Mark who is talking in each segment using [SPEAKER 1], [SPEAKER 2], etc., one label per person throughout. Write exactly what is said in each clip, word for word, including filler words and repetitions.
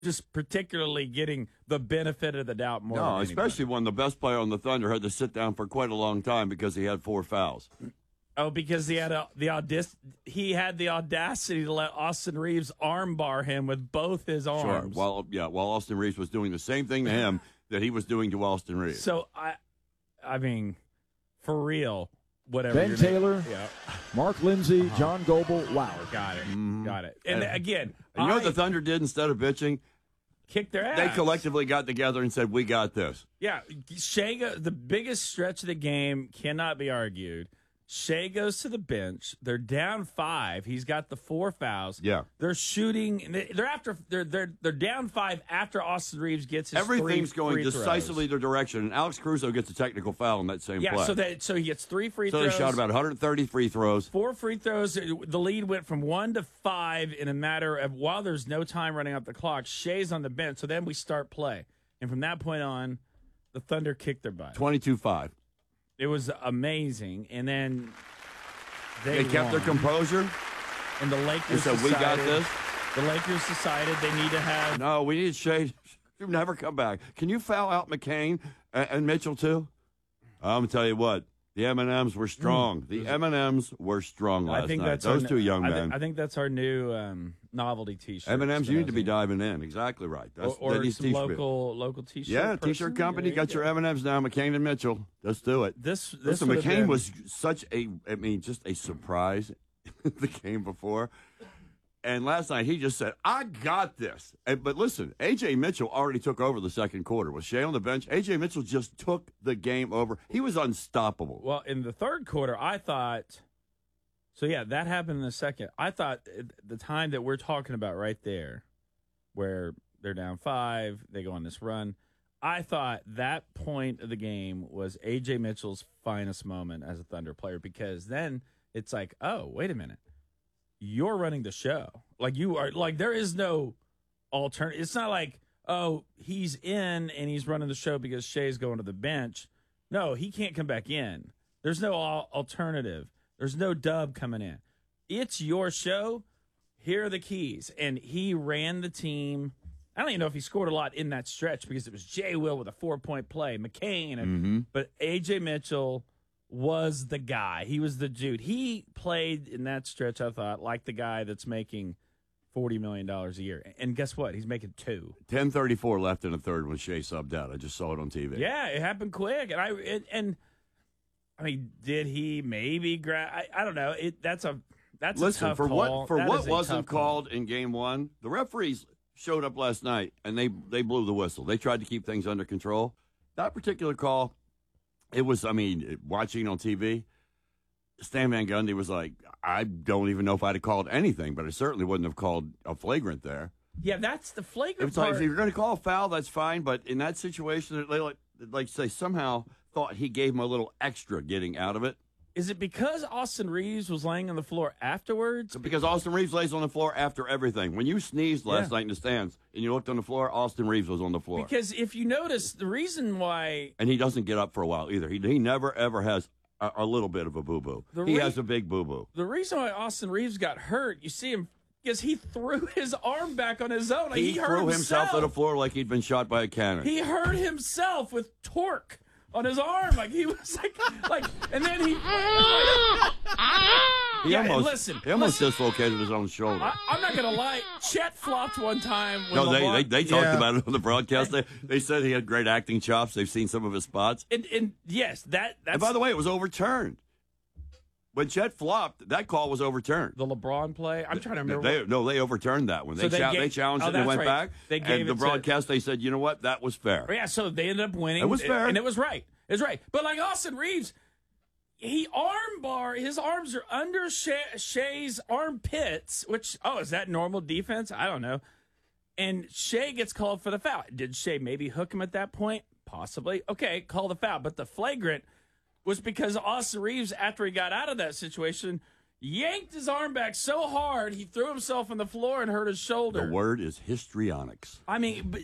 [SPEAKER 1] just particularly getting the benefit of the doubt more.
[SPEAKER 2] No,
[SPEAKER 1] than
[SPEAKER 2] especially when the best player on the Thunder had to sit down for quite a long time because he had four fouls.
[SPEAKER 1] Oh, because he had a, the audic- he had the audacity to let Austin Reeves armbar him with both his arms.
[SPEAKER 2] Sure. While yeah, while Austin Reeves was doing the same thing to him that he was doing to Austin Reeves.
[SPEAKER 1] So I, I mean, for real, whatever.
[SPEAKER 3] Ben Taylor,
[SPEAKER 1] yeah.
[SPEAKER 3] Mark Lindsay,
[SPEAKER 1] uh-huh.
[SPEAKER 3] John Goble. Wow,
[SPEAKER 1] got it,
[SPEAKER 2] mm-hmm.
[SPEAKER 1] got it. And, and again,
[SPEAKER 2] and you know
[SPEAKER 1] I,
[SPEAKER 2] what the Thunder did instead of bitching?
[SPEAKER 1] Kick their ass.
[SPEAKER 2] They collectively got together and said, "We got this."
[SPEAKER 1] Yeah, Shea, go, the biggest stretch of the game cannot be argued. Shea goes to the bench. They're down five. He's got the four fouls.
[SPEAKER 2] Yeah,
[SPEAKER 1] they're shooting. They're after. They're they're they're down five after Austin Reeves gets his.
[SPEAKER 2] Everything's
[SPEAKER 1] three
[SPEAKER 2] going
[SPEAKER 1] free
[SPEAKER 2] decisively
[SPEAKER 1] throws.
[SPEAKER 2] their direction, and Alex Caruso gets a technical foul in that same
[SPEAKER 1] yeah,
[SPEAKER 2] play.
[SPEAKER 1] Yeah, so that so he gets three free
[SPEAKER 2] so
[SPEAKER 1] throws.
[SPEAKER 2] So they shot about one hundred thirty free throws.
[SPEAKER 1] Four free throws. The lead went from one to five in a matter of while there's no time running up the clock. Shea's on the bench, so then we start play, and from that point on, the Thunder kicked their butt.
[SPEAKER 2] twenty-two five.
[SPEAKER 1] It was amazing, and then.
[SPEAKER 2] They,
[SPEAKER 1] They
[SPEAKER 2] kept
[SPEAKER 1] won.
[SPEAKER 2] their composure.
[SPEAKER 1] And the Lakers
[SPEAKER 2] said,
[SPEAKER 1] decided,
[SPEAKER 2] we got this.
[SPEAKER 1] The Lakers decided they need to have.
[SPEAKER 2] No, we need Shea to never come back. Can you foul out McCain and, and Mitchell, too? I'm going to tell you what. The M and M's were strong. Mm. The M and M's were strong last
[SPEAKER 1] I think
[SPEAKER 2] night.
[SPEAKER 1] That's
[SPEAKER 2] Those
[SPEAKER 1] our,
[SPEAKER 2] two young
[SPEAKER 1] I
[SPEAKER 2] men.
[SPEAKER 1] Th- I think that's our new um, novelty T-shirt.
[SPEAKER 2] M and M's, you need to be diving in. Exactly right. That's,
[SPEAKER 1] or or
[SPEAKER 2] that
[SPEAKER 1] some local, local T-shirt
[SPEAKER 2] Yeah,
[SPEAKER 1] person.
[SPEAKER 2] T-shirt company.
[SPEAKER 1] You
[SPEAKER 2] got
[SPEAKER 1] go.
[SPEAKER 2] your M and M's now, McCain and Mitchell. Let's do it.
[SPEAKER 1] This, this
[SPEAKER 2] Listen, McCain
[SPEAKER 1] been...
[SPEAKER 2] was such a, I mean, just a surprise the game before. And last night, he just said, I got this. And, but listen, A J. Mitchell already took over the second quarter. With Shea on the bench, A J. Mitchell just took the game over. He was unstoppable.
[SPEAKER 1] Well, in the third quarter, I thought – so, yeah, that happened in the second. I thought the time that we're talking about right there where they're down five, they go on this run, I thought that point of the game was A J. Mitchell's finest moment as a Thunder player because then it's like, oh, wait a minute. You're running the show. Like you are like there is no alternative. It's not like, oh, he's in and he's running the show because Shea's going to the bench. No, he can't come back in. There's no al- alternative. There's no dub coming in. It's your show. Here are the keys. And he ran the team. I don't even know if he scored a lot in that stretch because it was Jay Will with a four-point play, McCain, and,
[SPEAKER 2] mm-hmm.
[SPEAKER 1] but A J. Mitchell was the guy. He was the dude. He played in that stretch, I thought, like the guy that's making forty million dollars a year. And guess what? He's making two.
[SPEAKER 2] ten thirty-four left in the third when Shea subbed out. I just saw it on T V.
[SPEAKER 1] Yeah, it happened quick. And, I and, and I mean, did he maybe grab? I, I don't know. It That's a that's
[SPEAKER 2] Listen,
[SPEAKER 1] a tough
[SPEAKER 2] for
[SPEAKER 1] call.
[SPEAKER 2] what for
[SPEAKER 1] That
[SPEAKER 2] what
[SPEAKER 1] is a
[SPEAKER 2] wasn't
[SPEAKER 1] tough call.
[SPEAKER 2] called in game one, the referees showed up last night, and they, they blew the whistle. They tried to keep things under control. That particular call, it was, I mean, watching on T V, Stan Van Gundy was like, I don't even know if I'd have called anything, but I certainly wouldn't have called a flagrant there.
[SPEAKER 1] Yeah, that's the flagrant
[SPEAKER 2] It's
[SPEAKER 1] part.
[SPEAKER 2] like, if you're going to call a foul, that's fine, but in that situation, they like, like say somehow thought he gave him a little extra getting out of it.
[SPEAKER 1] Is it because Austin Reeves was laying on the floor afterwards?
[SPEAKER 2] Because Austin Reeves lays on the floor after everything. When you sneezed last
[SPEAKER 1] Yeah.
[SPEAKER 2] night in the stands and you looked on the floor, Austin Reeves was on the floor.
[SPEAKER 1] Because if you notice, the reason why...
[SPEAKER 2] And he doesn't get up for a while either. He he never, ever has a, a little bit of a boo-boo.
[SPEAKER 1] The
[SPEAKER 2] He
[SPEAKER 1] re-
[SPEAKER 2] has a big boo-boo.
[SPEAKER 1] The reason why Austin Reeves got hurt, you see him, because he threw his arm back on his own. Like
[SPEAKER 2] He,
[SPEAKER 1] he hurt
[SPEAKER 2] threw
[SPEAKER 1] himself.
[SPEAKER 2] himself to the floor like he'd been shot by a cannon.
[SPEAKER 1] He hurt himself with torque on his arm. Like he was like, like, and then he...
[SPEAKER 2] He
[SPEAKER 1] yeah,
[SPEAKER 2] almost,
[SPEAKER 1] listen,
[SPEAKER 2] he almost
[SPEAKER 1] listen.
[SPEAKER 2] dislocated his own shoulder.
[SPEAKER 1] I, I'm not going to lie. Chet flopped one time. When
[SPEAKER 2] no, they,
[SPEAKER 1] LeBron,
[SPEAKER 2] they they talked
[SPEAKER 1] yeah.
[SPEAKER 2] about it on the broadcast. They, they said he had great acting chops. They've seen some of his spots.
[SPEAKER 1] And, and yes, that that's...
[SPEAKER 2] And by the way, it was overturned. When Chet flopped, that call was overturned.
[SPEAKER 1] The LeBron play? I'm trying to remember.
[SPEAKER 2] They,
[SPEAKER 1] what,
[SPEAKER 2] no, they overturned that one. They,
[SPEAKER 1] So they
[SPEAKER 2] cha-
[SPEAKER 1] gave-
[SPEAKER 2] they challenged
[SPEAKER 1] oh,
[SPEAKER 2] it and
[SPEAKER 1] that's
[SPEAKER 2] went
[SPEAKER 1] right.
[SPEAKER 2] back.
[SPEAKER 1] They gave
[SPEAKER 2] and the
[SPEAKER 1] it to-
[SPEAKER 2] broadcast, they said, you know what? That was fair.
[SPEAKER 1] Yeah, so they ended up winning.
[SPEAKER 2] It was fair.
[SPEAKER 1] And it was right. It was right. But like Austin Reeves, he armbar, his arms are under Shea, Shea's armpits, which, oh, is that normal defense? I don't know. And Shea gets called for the foul. Did Shea maybe hook him at that point? Possibly. Okay, call the foul. But the flagrant was because Austin Reeves, after he got out of that situation, yanked his arm back so hard he threw himself on the floor and hurt his shoulder.
[SPEAKER 2] The word is histrionics.
[SPEAKER 1] I mean, but,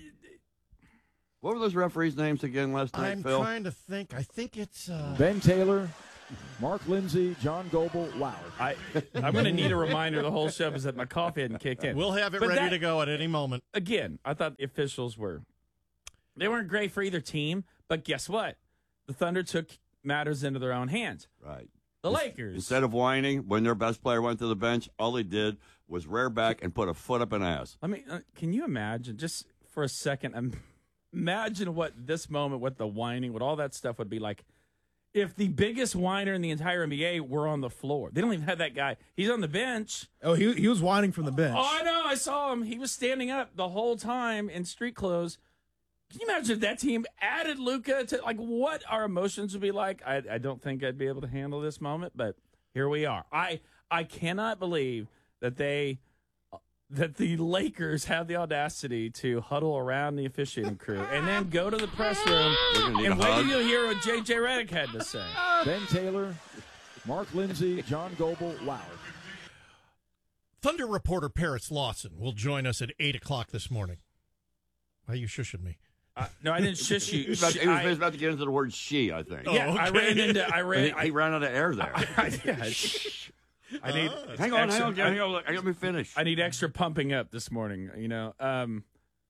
[SPEAKER 2] What were those referees' names again last night,
[SPEAKER 4] I'm
[SPEAKER 2] Phil?
[SPEAKER 4] trying to think. I think it's uh,
[SPEAKER 3] Ben Taylor, Mark Lindsay, John Goble, wow.
[SPEAKER 1] I, I'm going to need a reminder the whole show is that my coffee hadn't kicked in.
[SPEAKER 4] We'll have it
[SPEAKER 1] But
[SPEAKER 4] ready
[SPEAKER 1] that-
[SPEAKER 4] to go at any moment.
[SPEAKER 1] Again, I thought the officials were, they weren't great for either team, but guess what? The Thunder took matters into their own hands.
[SPEAKER 2] Right.
[SPEAKER 1] The Lakers.
[SPEAKER 2] Instead of whining when their best player went to the bench, all they did was rear back and put a foot up an ass.
[SPEAKER 1] I mean, uh, can you imagine, just for a second, um, imagine what this moment, what the whining, what all that stuff would be like if the biggest whiner in the entire N B A were on the floor. They don't even have that guy. He's on the bench.
[SPEAKER 5] Oh, he he was whining from the bench.
[SPEAKER 1] Oh, I know. I saw him. He was standing up the whole time in street clothes. Can you imagine if that team added Luka to, like, what our emotions would be like? I, I don't think I'd be able to handle this moment, but here we are. I I cannot believe that they that the Lakers have the audacity to huddle around the officiating crew and then go to the press room and wait till you hear what J J Redick had to say.
[SPEAKER 3] Ben Taylor, Mark Lindsay, John Goble, wow.
[SPEAKER 4] Thunder reporter Paris Lawson will join us at eight o'clock this morning. Why are you shushing me?
[SPEAKER 1] Uh, no, I didn't shush you.
[SPEAKER 2] He was, about to, he was
[SPEAKER 1] I-
[SPEAKER 2] about to get into the word she, I think.
[SPEAKER 1] yeah, I
[SPEAKER 4] okay.
[SPEAKER 1] ran into. I
[SPEAKER 2] And
[SPEAKER 1] ran.
[SPEAKER 2] he,
[SPEAKER 1] I,
[SPEAKER 2] he ran out of air there.
[SPEAKER 1] I, yeah, I need.
[SPEAKER 2] hang on,
[SPEAKER 1] extra-
[SPEAKER 2] hang on, hang on. Let me finish.
[SPEAKER 1] I need extra pumping up this morning. You know, um,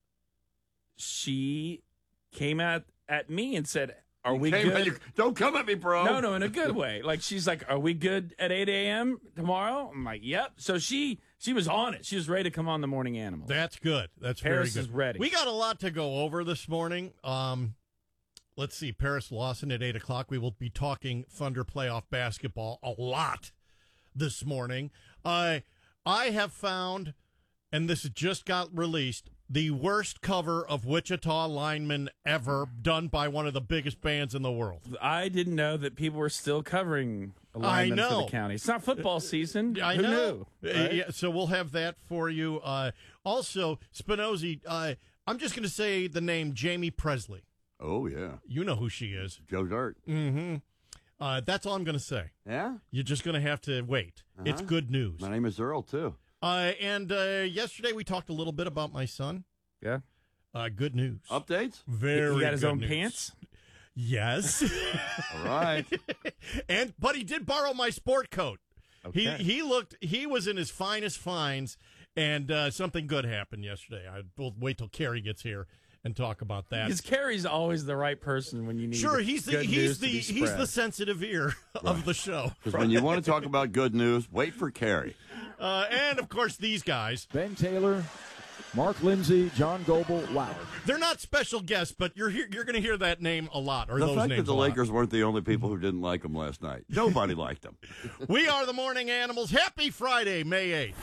[SPEAKER 1] she came at at me and said, "Are we
[SPEAKER 2] Came
[SPEAKER 1] good?"
[SPEAKER 2] at you- Don't come at me, bro.
[SPEAKER 1] No, no, in a good way. Like, she's like, "Are we good at eight a.m. tomorrow?" I'm like, "Yep." So she she was on it. She was ready to come on the Morning Animals.
[SPEAKER 4] That's good. That's
[SPEAKER 1] Paris
[SPEAKER 4] very good.
[SPEAKER 1] is ready.
[SPEAKER 4] We got a lot to go over this morning. Um, let's see, Paris Lawson at eight o'clock. We will be talking Thunder playoff basketball a lot this morning. I I have found, and this just got released, the worst cover of Wichita linemen ever done by one of the biggest bands in the world.
[SPEAKER 1] I didn't know that people were still covering
[SPEAKER 4] I
[SPEAKER 1] alignment for
[SPEAKER 4] know.
[SPEAKER 1] the county. It's not football season.
[SPEAKER 4] I
[SPEAKER 1] Who
[SPEAKER 4] know.
[SPEAKER 1] knew?
[SPEAKER 4] Uh,
[SPEAKER 1] right?
[SPEAKER 4] yeah, so we'll have that for you. Uh, also, Spinozzi, uh, I'm just going to say the name Jamie Presley.
[SPEAKER 2] Oh, yeah.
[SPEAKER 4] You know who she is.
[SPEAKER 2] Joe Dirt.
[SPEAKER 4] Mm-hmm. Uh, that's all I'm going to say.
[SPEAKER 2] Yeah?
[SPEAKER 4] You're just going to have to wait. It's
[SPEAKER 2] Uh-huh.
[SPEAKER 4] good news.
[SPEAKER 2] My name is Earl, too.
[SPEAKER 4] Uh, and uh, yesterday we talked a little bit about my son.
[SPEAKER 1] Yeah.
[SPEAKER 4] Uh, good news.
[SPEAKER 2] Updates?
[SPEAKER 4] Very
[SPEAKER 1] He got his
[SPEAKER 4] good
[SPEAKER 1] own
[SPEAKER 4] news.
[SPEAKER 1] pants?
[SPEAKER 4] Yes.
[SPEAKER 2] All right.
[SPEAKER 4] and but he did borrow my sport coat.
[SPEAKER 1] Okay.
[SPEAKER 4] He he looked he was in his finest finds, and uh, something good happened yesterday. I will wait till Carrie gets here and talk about that.
[SPEAKER 1] Because Carrie's always the right person when you need
[SPEAKER 4] Sure, he's the
[SPEAKER 1] good
[SPEAKER 4] he's
[SPEAKER 1] news
[SPEAKER 4] the
[SPEAKER 1] to be
[SPEAKER 4] he's
[SPEAKER 1] spread.
[SPEAKER 4] the sensitive ear of the show.
[SPEAKER 2] Because when you want to talk about good news, wait for Carrie.
[SPEAKER 4] Uh, and of course these guys.
[SPEAKER 3] Ben Taylor, Mark Lindsay, John Goble, wow.
[SPEAKER 4] They're not special guests, but you're hear, you're going to hear that name a lot, or
[SPEAKER 2] The
[SPEAKER 4] those
[SPEAKER 2] fact
[SPEAKER 4] names
[SPEAKER 2] that the
[SPEAKER 4] a lot.
[SPEAKER 2] Lakers weren't the only people who didn't like them last night. Nobody liked them.
[SPEAKER 4] We are the Morning Animals. Happy Friday, May eighth.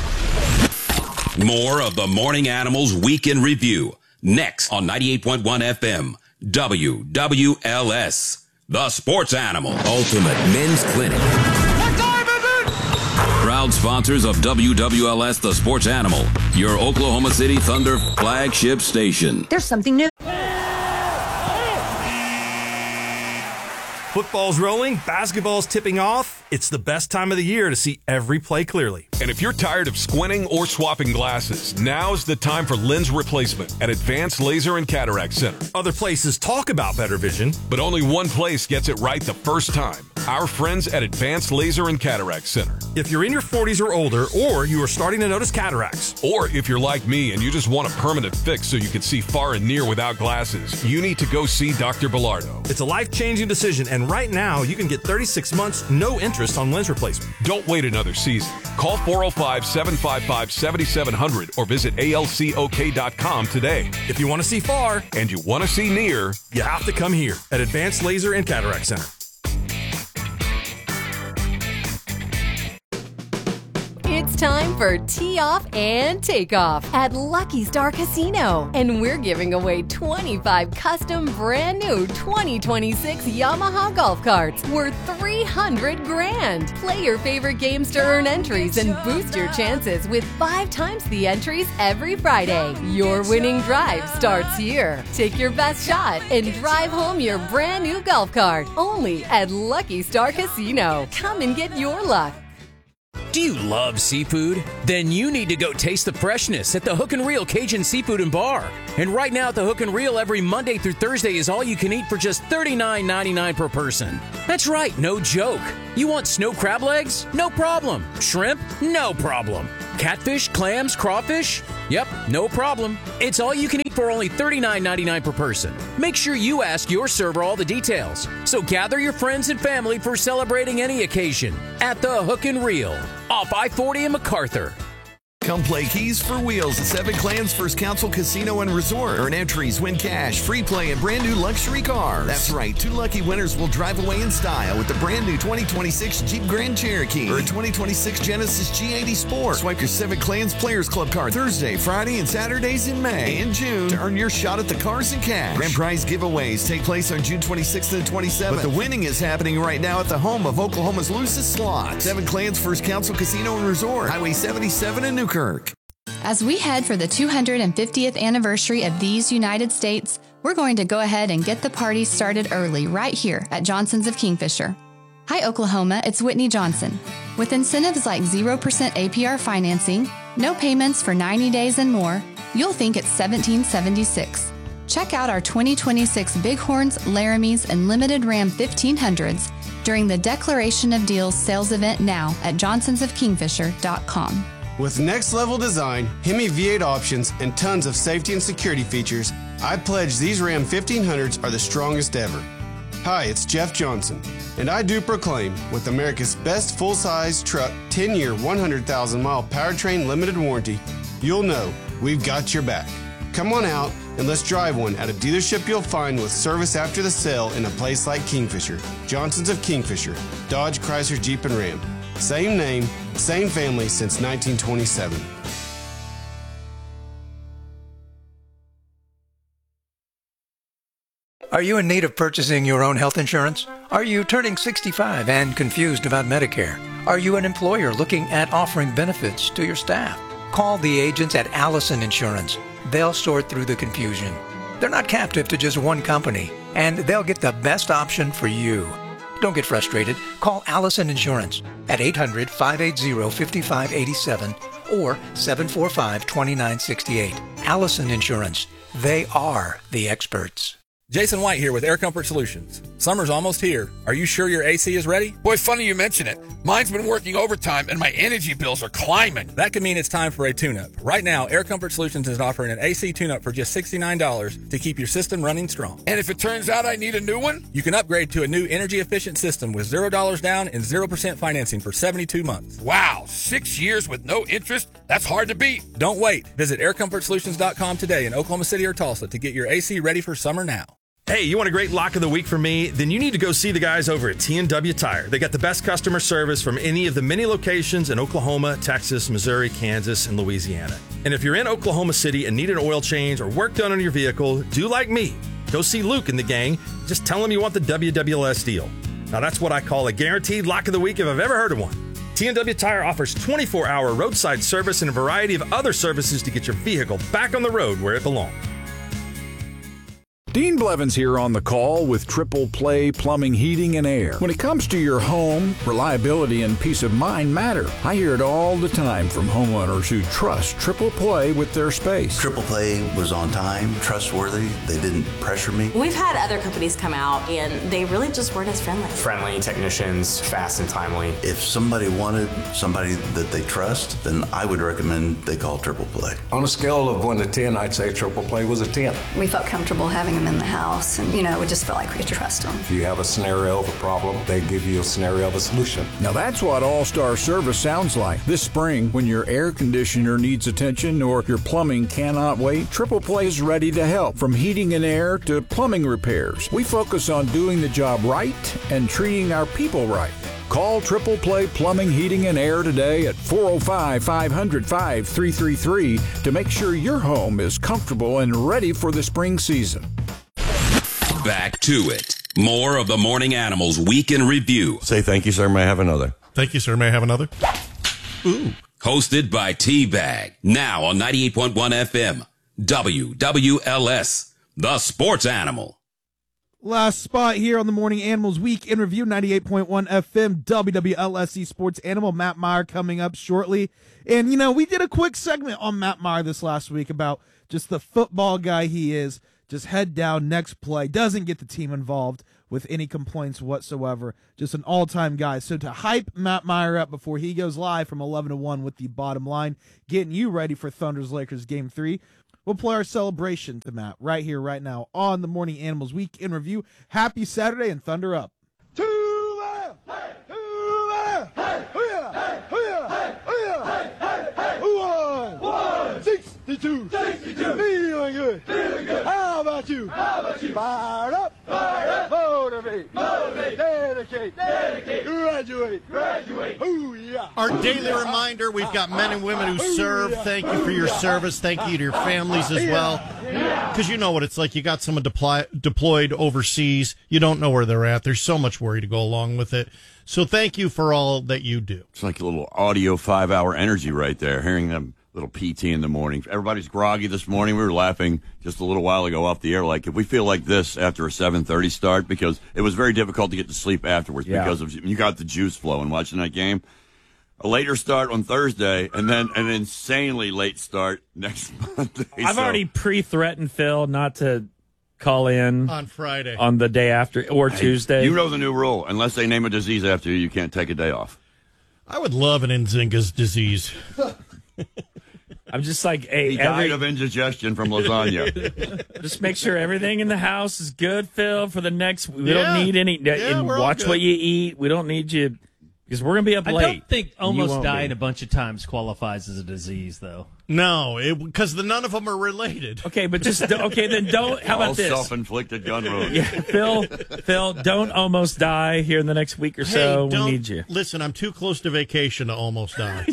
[SPEAKER 6] More of the Morning Animals Week in Review next on ninety-eight point one F M W W L S. The Sports Animal Ultimate Men's Clinic. Proud sponsors of W W L S, The Sports Animal, your Oklahoma City Thunder flagship station.
[SPEAKER 7] There's something new.
[SPEAKER 8] Football's rolling, basketball's tipping off. It's the best time of the year to see every play clearly.
[SPEAKER 9] And if you're tired of squinting or swapping glasses, now's the time for lens replacement at Advanced Laser and Cataract Center.
[SPEAKER 8] Other places talk about better vision,
[SPEAKER 9] But only one place gets it right the first time. Our friends at Advanced Laser and Cataract Center.
[SPEAKER 8] if you're in your forties or older, or you are starting to notice cataracts.
[SPEAKER 9] Or if you're like me and you just want a permanent fix so you can see far and near without glasses, you need to go see Doctor Bilardo.
[SPEAKER 8] It's a life-changing decision, and right now you can get thirty-six months, no interest on lens replacement.
[SPEAKER 9] Don't wait another season. Call four oh five, seven five five, seven seven zero zero or visit A L C O K dot com today.
[SPEAKER 8] If you want to see far,
[SPEAKER 9] And you want to see near,
[SPEAKER 8] you have to come here at Advanced Laser and Cataract Center.
[SPEAKER 10] It's time for Tee Off and Takeoff at Lucky Star Casino. And we're giving away twenty-five custom brand new twenty twenty-six Yamaha golf carts worth three hundred grand. Play your favorite games to earn entries and boost your chances with five times the entries every Friday. Your winning drive starts here. Take your best shot and drive home your brand new golf cart only at Lucky Star Casino. Come and get your luck.
[SPEAKER 7] Do you love seafood? Then you need to go taste the freshness at the Hook and Reel Cajun Seafood and Bar. And right now at the Hook and Reel, every Monday through Thursday is all you can eat for just thirty-nine ninety-nine per person. That's right, no joke. You want snow crab legs? No problem. Shrimp? No problem. Catfish, clams, crawfish? Yep, no problem. It's all you can eat for only thirty-nine ninety-nine per person. Make sure you ask your server all the details. So gather your friends and family for celebrating any occasion at the Hook and Reel off I forty in MacArthur.
[SPEAKER 11] Come play Keys for Wheels at Seven Clans First Council Casino and Resort. Earn entries, win cash, free play, and brand new luxury cars. That's right, two lucky winners will drive away in style with the brand new twenty twenty-six Jeep Grand Cherokee or a twenty twenty-six Genesis G eighty Sport. Swipe your Seven Clans Players Club card Thursday, Friday, and Saturdays in May and June to earn your shot at the cars and cash. Grand prize giveaways take place on June twenty-sixth and twenty-seventh. But the winning is happening right now at the home of Oklahoma's loosest slot. Seven Clans First Council Casino and Resort, Highway seventy-seven in Newkirk.
[SPEAKER 12] As we head for the two hundred fiftieth anniversary of these United States, we're going to go ahead and get the party started early right here at Johnson's of Kingfisher. Hi, Oklahoma, it's Whitney Johnson. With incentives like zero percent A P R financing, no payments for ninety days and more, you'll think it's seventeen seventy-six. Check out our twenty twenty-six Bighorns, Laramies, and Limited Ram fifteen hundreds during the Declaration of Deals sales event now at johnsons of kingfisher dot com.
[SPEAKER 13] With next-level design, Hemi V eight options, and tons of safety and security features, I pledge these Ram fifteen hundreds are the strongest ever. Hi, it's Jeff Johnson, and I do proclaim, with America's best full-size truck ten-year, one hundred thousand mile powertrain limited warranty, you'll know we've got your back. Come on out and let's drive one at a dealership you'll find with service after the sale in a place like Kingfisher. Johnson's of Kingfisher, Dodge, Chrysler, Jeep, and Ram. Same name, same family since nineteen twenty-seven.
[SPEAKER 14] Are you in need of purchasing your own health insurance? Are you turning sixty-five and confused about Medicare? Are you an employer looking at offering benefits to your staff? Call the agents at Allison Insurance. They'll sort through the confusion. They're not captive to just one company, and they'll get the best option for you. Don't get frustrated. Call Allison Insurance at eight hundred, five eight zero, five five eight seven or seven four five, two nine six eight. Allison Insurance. They are the experts.
[SPEAKER 15] Jason White here with Air Comfort Solutions. Summer's almost here. Are you sure your A C is ready?
[SPEAKER 16] Boy, funny you mention it. Mine's been working overtime and my energy bills are climbing.
[SPEAKER 15] That could mean it's time for a tune-up. Right now, Air Comfort Solutions is offering an A C tune-up for just sixty-nine dollars to keep your system running strong.
[SPEAKER 16] And if it turns out I need a new one?
[SPEAKER 15] You can upgrade to a new energy-efficient system with zero dollars down and zero percent financing for seventy-two months.
[SPEAKER 16] Wow, six years with no interest? That's hard to beat.
[SPEAKER 15] Don't wait. Visit air comfort solutions dot com today in Oklahoma City or Tulsa to get your A C ready for summer now.
[SPEAKER 8] Hey, you want a great lock of the week from me? Then you need to go see the guys over at T and W Tire. They got the best customer service from any of the many locations in Oklahoma, Texas, Missouri, Kansas, and Louisiana. And if you're in Oklahoma City and need an oil change or work done on your vehicle, do like me. Go see Luke and the gang. Just tell him you want the W W L S deal. Now that's what I call a guaranteed lock of the week if I've ever heard of one. T and W Tire offers twenty-four hour roadside service and a variety of other services to get your vehicle back on the road where it belongs.
[SPEAKER 3] Dean Blevins here on the call with Triple Play Plumbing, Heating, and Air. When it comes to your home, reliability and peace of mind matter. I hear it all the time from homeowners who trust Triple Play with their space.
[SPEAKER 17] Triple Play was on time, trustworthy. They didn't pressure me.
[SPEAKER 18] We've had other companies come out, and they really just weren't as friendly.
[SPEAKER 19] Friendly technicians, fast and timely.
[SPEAKER 17] If somebody wanted somebody that they trust, then I would recommend they call Triple Play.
[SPEAKER 20] On a scale of one to ten, I'd say Triple Play was a ten.
[SPEAKER 21] We felt comfortable having them in the house, and you know, we just felt like we could trust them.
[SPEAKER 20] If you have a scenario of a problem, they give you a scenario of a solution.
[SPEAKER 3] Now that's what All-Star Service sounds like. This spring, when your air conditioner needs attention or your plumbing cannot wait, Triple Play is ready to help. From heating and air to plumbing repairs, we focus on doing the job right and treating our people right. Call Triple Play Plumbing, Heating, and Air today at four oh five, five hundred, five three three three to make sure your home is comfortable and ready for the spring season.
[SPEAKER 6] Back to it. More of the Morning Animals Week in Review.
[SPEAKER 2] Say thank you, sir. May I have another?
[SPEAKER 4] Thank you, sir. May I have another?
[SPEAKER 6] Ooh. Hosted by T-Bag. Now on ninety-eight point one F M. W W L S. The Sports Animal.
[SPEAKER 5] Last spot here on the Morning Animals Week in Review, ninety-eight point one F M, W W L S E Sports Animal. Matt Meyer coming up shortly. And, you know, we did a quick segment on Matt Meyer this last week about just the football guy he is, just head down, next play, doesn't get the team involved with any complaints whatsoever, just an all-time guy. So to hype Matt Meyer up before he goes live from eleven to one with the bottom line, getting you ready for Thunders-Lakers Game three, we'll play our celebration to Matt right here, right now on the Morning Animals Week in Review. Happy Saturday and Thunder up.
[SPEAKER 22] Two left, hey, two left, hey, hoo-yah, hoo-yah, hey, hoo-yah, hey, hey, hey, one, sixty-two, sixty-two, feeling good, feeling good. How about you? How about you? Fired up, fired up, motivate, motivate, dedicate, dedicate, graduate, graduate, hoo-yah.
[SPEAKER 4] Our daily reminder, we've got men and women who serve. Thank you for your service. Thank you to your families as well. Because you know what it's like. You got someone deploy, deployed overseas. You don't know where they're at. There's so much worry to go along with it. So thank you for all that you do.
[SPEAKER 2] It's like a little audio five-hour energy right there, hearing them little P T in the morning. Everybody's groggy this morning. We were laughing just a little while ago off the air, like if we feel like this after a seven thirty start, because it was very difficult to get to sleep afterwards
[SPEAKER 1] Yeah.
[SPEAKER 2] because of you got the juice flowing watching that game. A later start on Thursday, and then an insanely late start next Monday.
[SPEAKER 1] I've
[SPEAKER 2] So-
[SPEAKER 1] already pre-threatened Phil not to call in
[SPEAKER 4] on Friday,
[SPEAKER 1] on the day after, or
[SPEAKER 2] Hey,
[SPEAKER 1] Tuesday.
[SPEAKER 2] You know the new rule. Unless they name a disease after you, you can't take a day off.
[SPEAKER 4] I would love an Nzinga's disease.
[SPEAKER 1] I'm just like, hey,
[SPEAKER 2] He
[SPEAKER 1] every,
[SPEAKER 2] died of indigestion from lasagna.
[SPEAKER 1] just make sure everything in the house is good, Phil, for the next. We
[SPEAKER 23] Yeah.
[SPEAKER 1] don't need any.
[SPEAKER 23] Yeah,
[SPEAKER 1] and
[SPEAKER 23] we're all
[SPEAKER 1] watch
[SPEAKER 23] good.
[SPEAKER 1] what you eat. We don't need you because we're gonna be up
[SPEAKER 23] I
[SPEAKER 1] late.
[SPEAKER 23] don't think
[SPEAKER 1] and you
[SPEAKER 23] almost
[SPEAKER 1] won't
[SPEAKER 23] dying
[SPEAKER 1] be.
[SPEAKER 23] a bunch of times qualifies as a disease, though.
[SPEAKER 4] No, because none of them are related.
[SPEAKER 1] Okay, but just okay. Then don't. How
[SPEAKER 2] All
[SPEAKER 1] about this?
[SPEAKER 2] self-inflicted gun wounds.
[SPEAKER 1] Yeah, Phil. Phil, don't almost die here in the next week or so.
[SPEAKER 4] Hey, don't,
[SPEAKER 1] we need you.
[SPEAKER 4] Listen, I'm too close to vacation to almost die.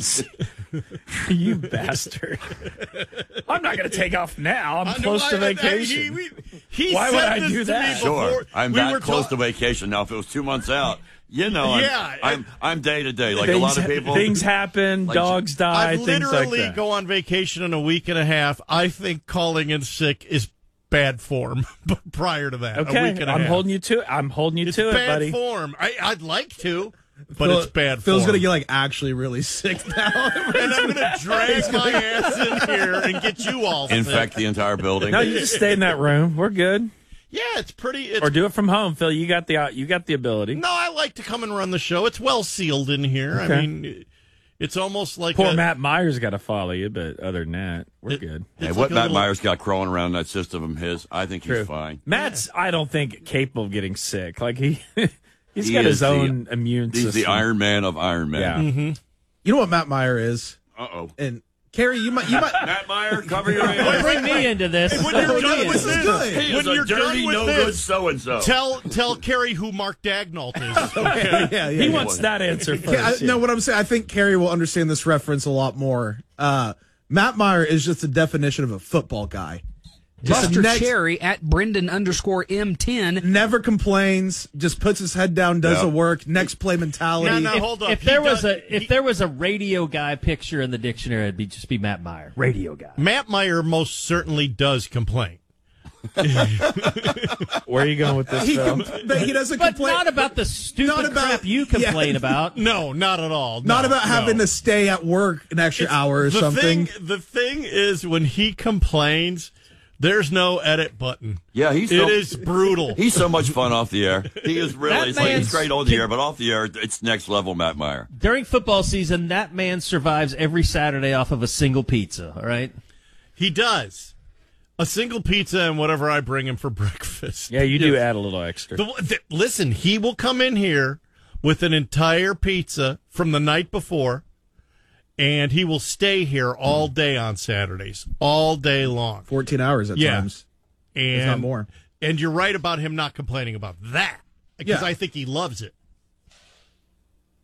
[SPEAKER 1] You bastard. I'm not going to take off now. I'm
[SPEAKER 4] I know,
[SPEAKER 1] close to
[SPEAKER 4] I- I-
[SPEAKER 1] vacation.
[SPEAKER 4] he- he
[SPEAKER 1] Why
[SPEAKER 4] said
[SPEAKER 1] would I
[SPEAKER 4] this
[SPEAKER 1] do
[SPEAKER 4] to
[SPEAKER 1] that?
[SPEAKER 4] me
[SPEAKER 2] Sure,
[SPEAKER 4] before
[SPEAKER 2] I'm
[SPEAKER 4] we
[SPEAKER 2] that
[SPEAKER 4] were
[SPEAKER 2] close
[SPEAKER 4] ta-
[SPEAKER 2] to vacation now. If it was two months out, you know, I'm,
[SPEAKER 4] Yeah,
[SPEAKER 2] I'm I'm day to day, like
[SPEAKER 1] things,
[SPEAKER 2] a lot of people.
[SPEAKER 1] Things happen.
[SPEAKER 2] Like,
[SPEAKER 1] dogs die.
[SPEAKER 4] I
[SPEAKER 1] things like
[SPEAKER 4] literally
[SPEAKER 1] that.
[SPEAKER 4] go on vacation in a week and a half. I think calling in sick is bad form. But prior to that, a
[SPEAKER 1] Okay,
[SPEAKER 4] week and a
[SPEAKER 1] I'm
[SPEAKER 4] half.
[SPEAKER 1] holding you to it. I'm holding you
[SPEAKER 4] It's
[SPEAKER 1] to it,
[SPEAKER 4] bad
[SPEAKER 1] buddy.
[SPEAKER 4] form. I, I'd like to, but
[SPEAKER 5] Phil-
[SPEAKER 4] it's bad
[SPEAKER 5] Phil's
[SPEAKER 4] form.
[SPEAKER 5] gonna get like actually really sick now,
[SPEAKER 4] and I'm gonna drag my ass in here and get you all sick.
[SPEAKER 2] Infect the entire building.
[SPEAKER 1] No, you just stay in that room. We're good.
[SPEAKER 4] Yeah, it's pretty. It's,
[SPEAKER 1] Or do it from home, Phil. You got the uh, you got the ability.
[SPEAKER 4] no, I like to come and run the show. It's well sealed in here. I
[SPEAKER 1] Okay.
[SPEAKER 4] mean, it's almost like
[SPEAKER 1] Poor
[SPEAKER 4] a,
[SPEAKER 1] Matt Myers got to follow you, but other than that, we're good.
[SPEAKER 2] Hey,
[SPEAKER 4] It's
[SPEAKER 2] what
[SPEAKER 4] like a
[SPEAKER 2] Matt
[SPEAKER 4] little-
[SPEAKER 2] Myers got crawling around that system of his, I think
[SPEAKER 1] True.
[SPEAKER 2] he's fine.
[SPEAKER 1] Matt's, I don't think, capable of getting sick. Like he, he's
[SPEAKER 2] He
[SPEAKER 1] got
[SPEAKER 2] is
[SPEAKER 1] his
[SPEAKER 2] the-
[SPEAKER 1] own immune
[SPEAKER 2] He's
[SPEAKER 1] system.
[SPEAKER 2] the Iron Man of Iron Man.
[SPEAKER 1] Yeah.
[SPEAKER 4] Mm-hmm.
[SPEAKER 5] You know what Matt Meyer is?
[SPEAKER 2] Uh oh.
[SPEAKER 5] And Carrie, you might, you might.
[SPEAKER 2] Matt Meyer, cover your
[SPEAKER 23] Don't
[SPEAKER 2] ears.
[SPEAKER 23] bring me into this.
[SPEAKER 4] When
[SPEAKER 23] Don't
[SPEAKER 4] you're
[SPEAKER 23] bring me
[SPEAKER 4] done
[SPEAKER 23] into
[SPEAKER 4] with
[SPEAKER 23] this.
[SPEAKER 4] this,
[SPEAKER 5] good.
[SPEAKER 2] He
[SPEAKER 4] when
[SPEAKER 2] is a
[SPEAKER 4] you're
[SPEAKER 2] dirty,
[SPEAKER 4] done with
[SPEAKER 2] no
[SPEAKER 4] this,
[SPEAKER 2] good so and so.
[SPEAKER 4] tell tell Carrie who Mark Dagnalt is.
[SPEAKER 5] yeah, yeah, yeah.
[SPEAKER 1] He wants that answer first.
[SPEAKER 5] Yeah, I,
[SPEAKER 1] yeah.
[SPEAKER 5] No, what I'm saying, I think Carrie will understand this reference a lot more. Uh, Matt Meyer is just a definition of a football guy. Just
[SPEAKER 24] Buster
[SPEAKER 5] next-
[SPEAKER 24] Cherry at Brendan underscore M ten.
[SPEAKER 5] Never complains, just puts his head down, does
[SPEAKER 2] Yeah.
[SPEAKER 5] the work, next play mentality.
[SPEAKER 4] No, no,
[SPEAKER 23] If,
[SPEAKER 4] hold up.
[SPEAKER 23] if
[SPEAKER 4] He
[SPEAKER 23] there was
[SPEAKER 4] does-
[SPEAKER 23] a if there was a radio guy picture in the dictionary, it'd be just be Matt Meyer, radio guy.
[SPEAKER 4] Matt Meyer most certainly does complain.
[SPEAKER 1] Where are you going with this,
[SPEAKER 5] He
[SPEAKER 1] Phil?
[SPEAKER 5] com- but he doesn't
[SPEAKER 23] But
[SPEAKER 5] complain.
[SPEAKER 23] not about the stupid
[SPEAKER 5] Not about-
[SPEAKER 23] crap you complain
[SPEAKER 5] yeah.
[SPEAKER 23] about.
[SPEAKER 4] No, not at all.
[SPEAKER 5] Not
[SPEAKER 4] No,
[SPEAKER 5] about having
[SPEAKER 4] no.
[SPEAKER 5] to stay at work an extra
[SPEAKER 4] It's-
[SPEAKER 5] hour or
[SPEAKER 4] the
[SPEAKER 5] something.
[SPEAKER 4] Thing, the thing is, when he complains, there's no edit button.
[SPEAKER 2] Yeah, he's
[SPEAKER 4] It
[SPEAKER 2] so,
[SPEAKER 4] is brutal.
[SPEAKER 2] He's so much fun off the air. He is really.
[SPEAKER 23] That
[SPEAKER 2] It's like he's
[SPEAKER 23] man's-
[SPEAKER 2] great on the air, but off the air, it's next level. Matt Meyer.
[SPEAKER 23] During football season, that man survives every Saturday off of a single pizza. All right.
[SPEAKER 4] He does. A single pizza and whatever I bring him for breakfast.
[SPEAKER 1] Yeah, you do
[SPEAKER 4] Yes.
[SPEAKER 1] add a little extra.
[SPEAKER 4] The, the, listen, he will come in here with an entire pizza from the night before, and he will stay here all day on Saturdays, all day long.
[SPEAKER 5] fourteen hours at
[SPEAKER 4] Yeah.
[SPEAKER 5] times.
[SPEAKER 4] And,
[SPEAKER 5] If not more.
[SPEAKER 4] And you're right about him not complaining about that, because
[SPEAKER 5] Yeah.
[SPEAKER 4] I think he loves it.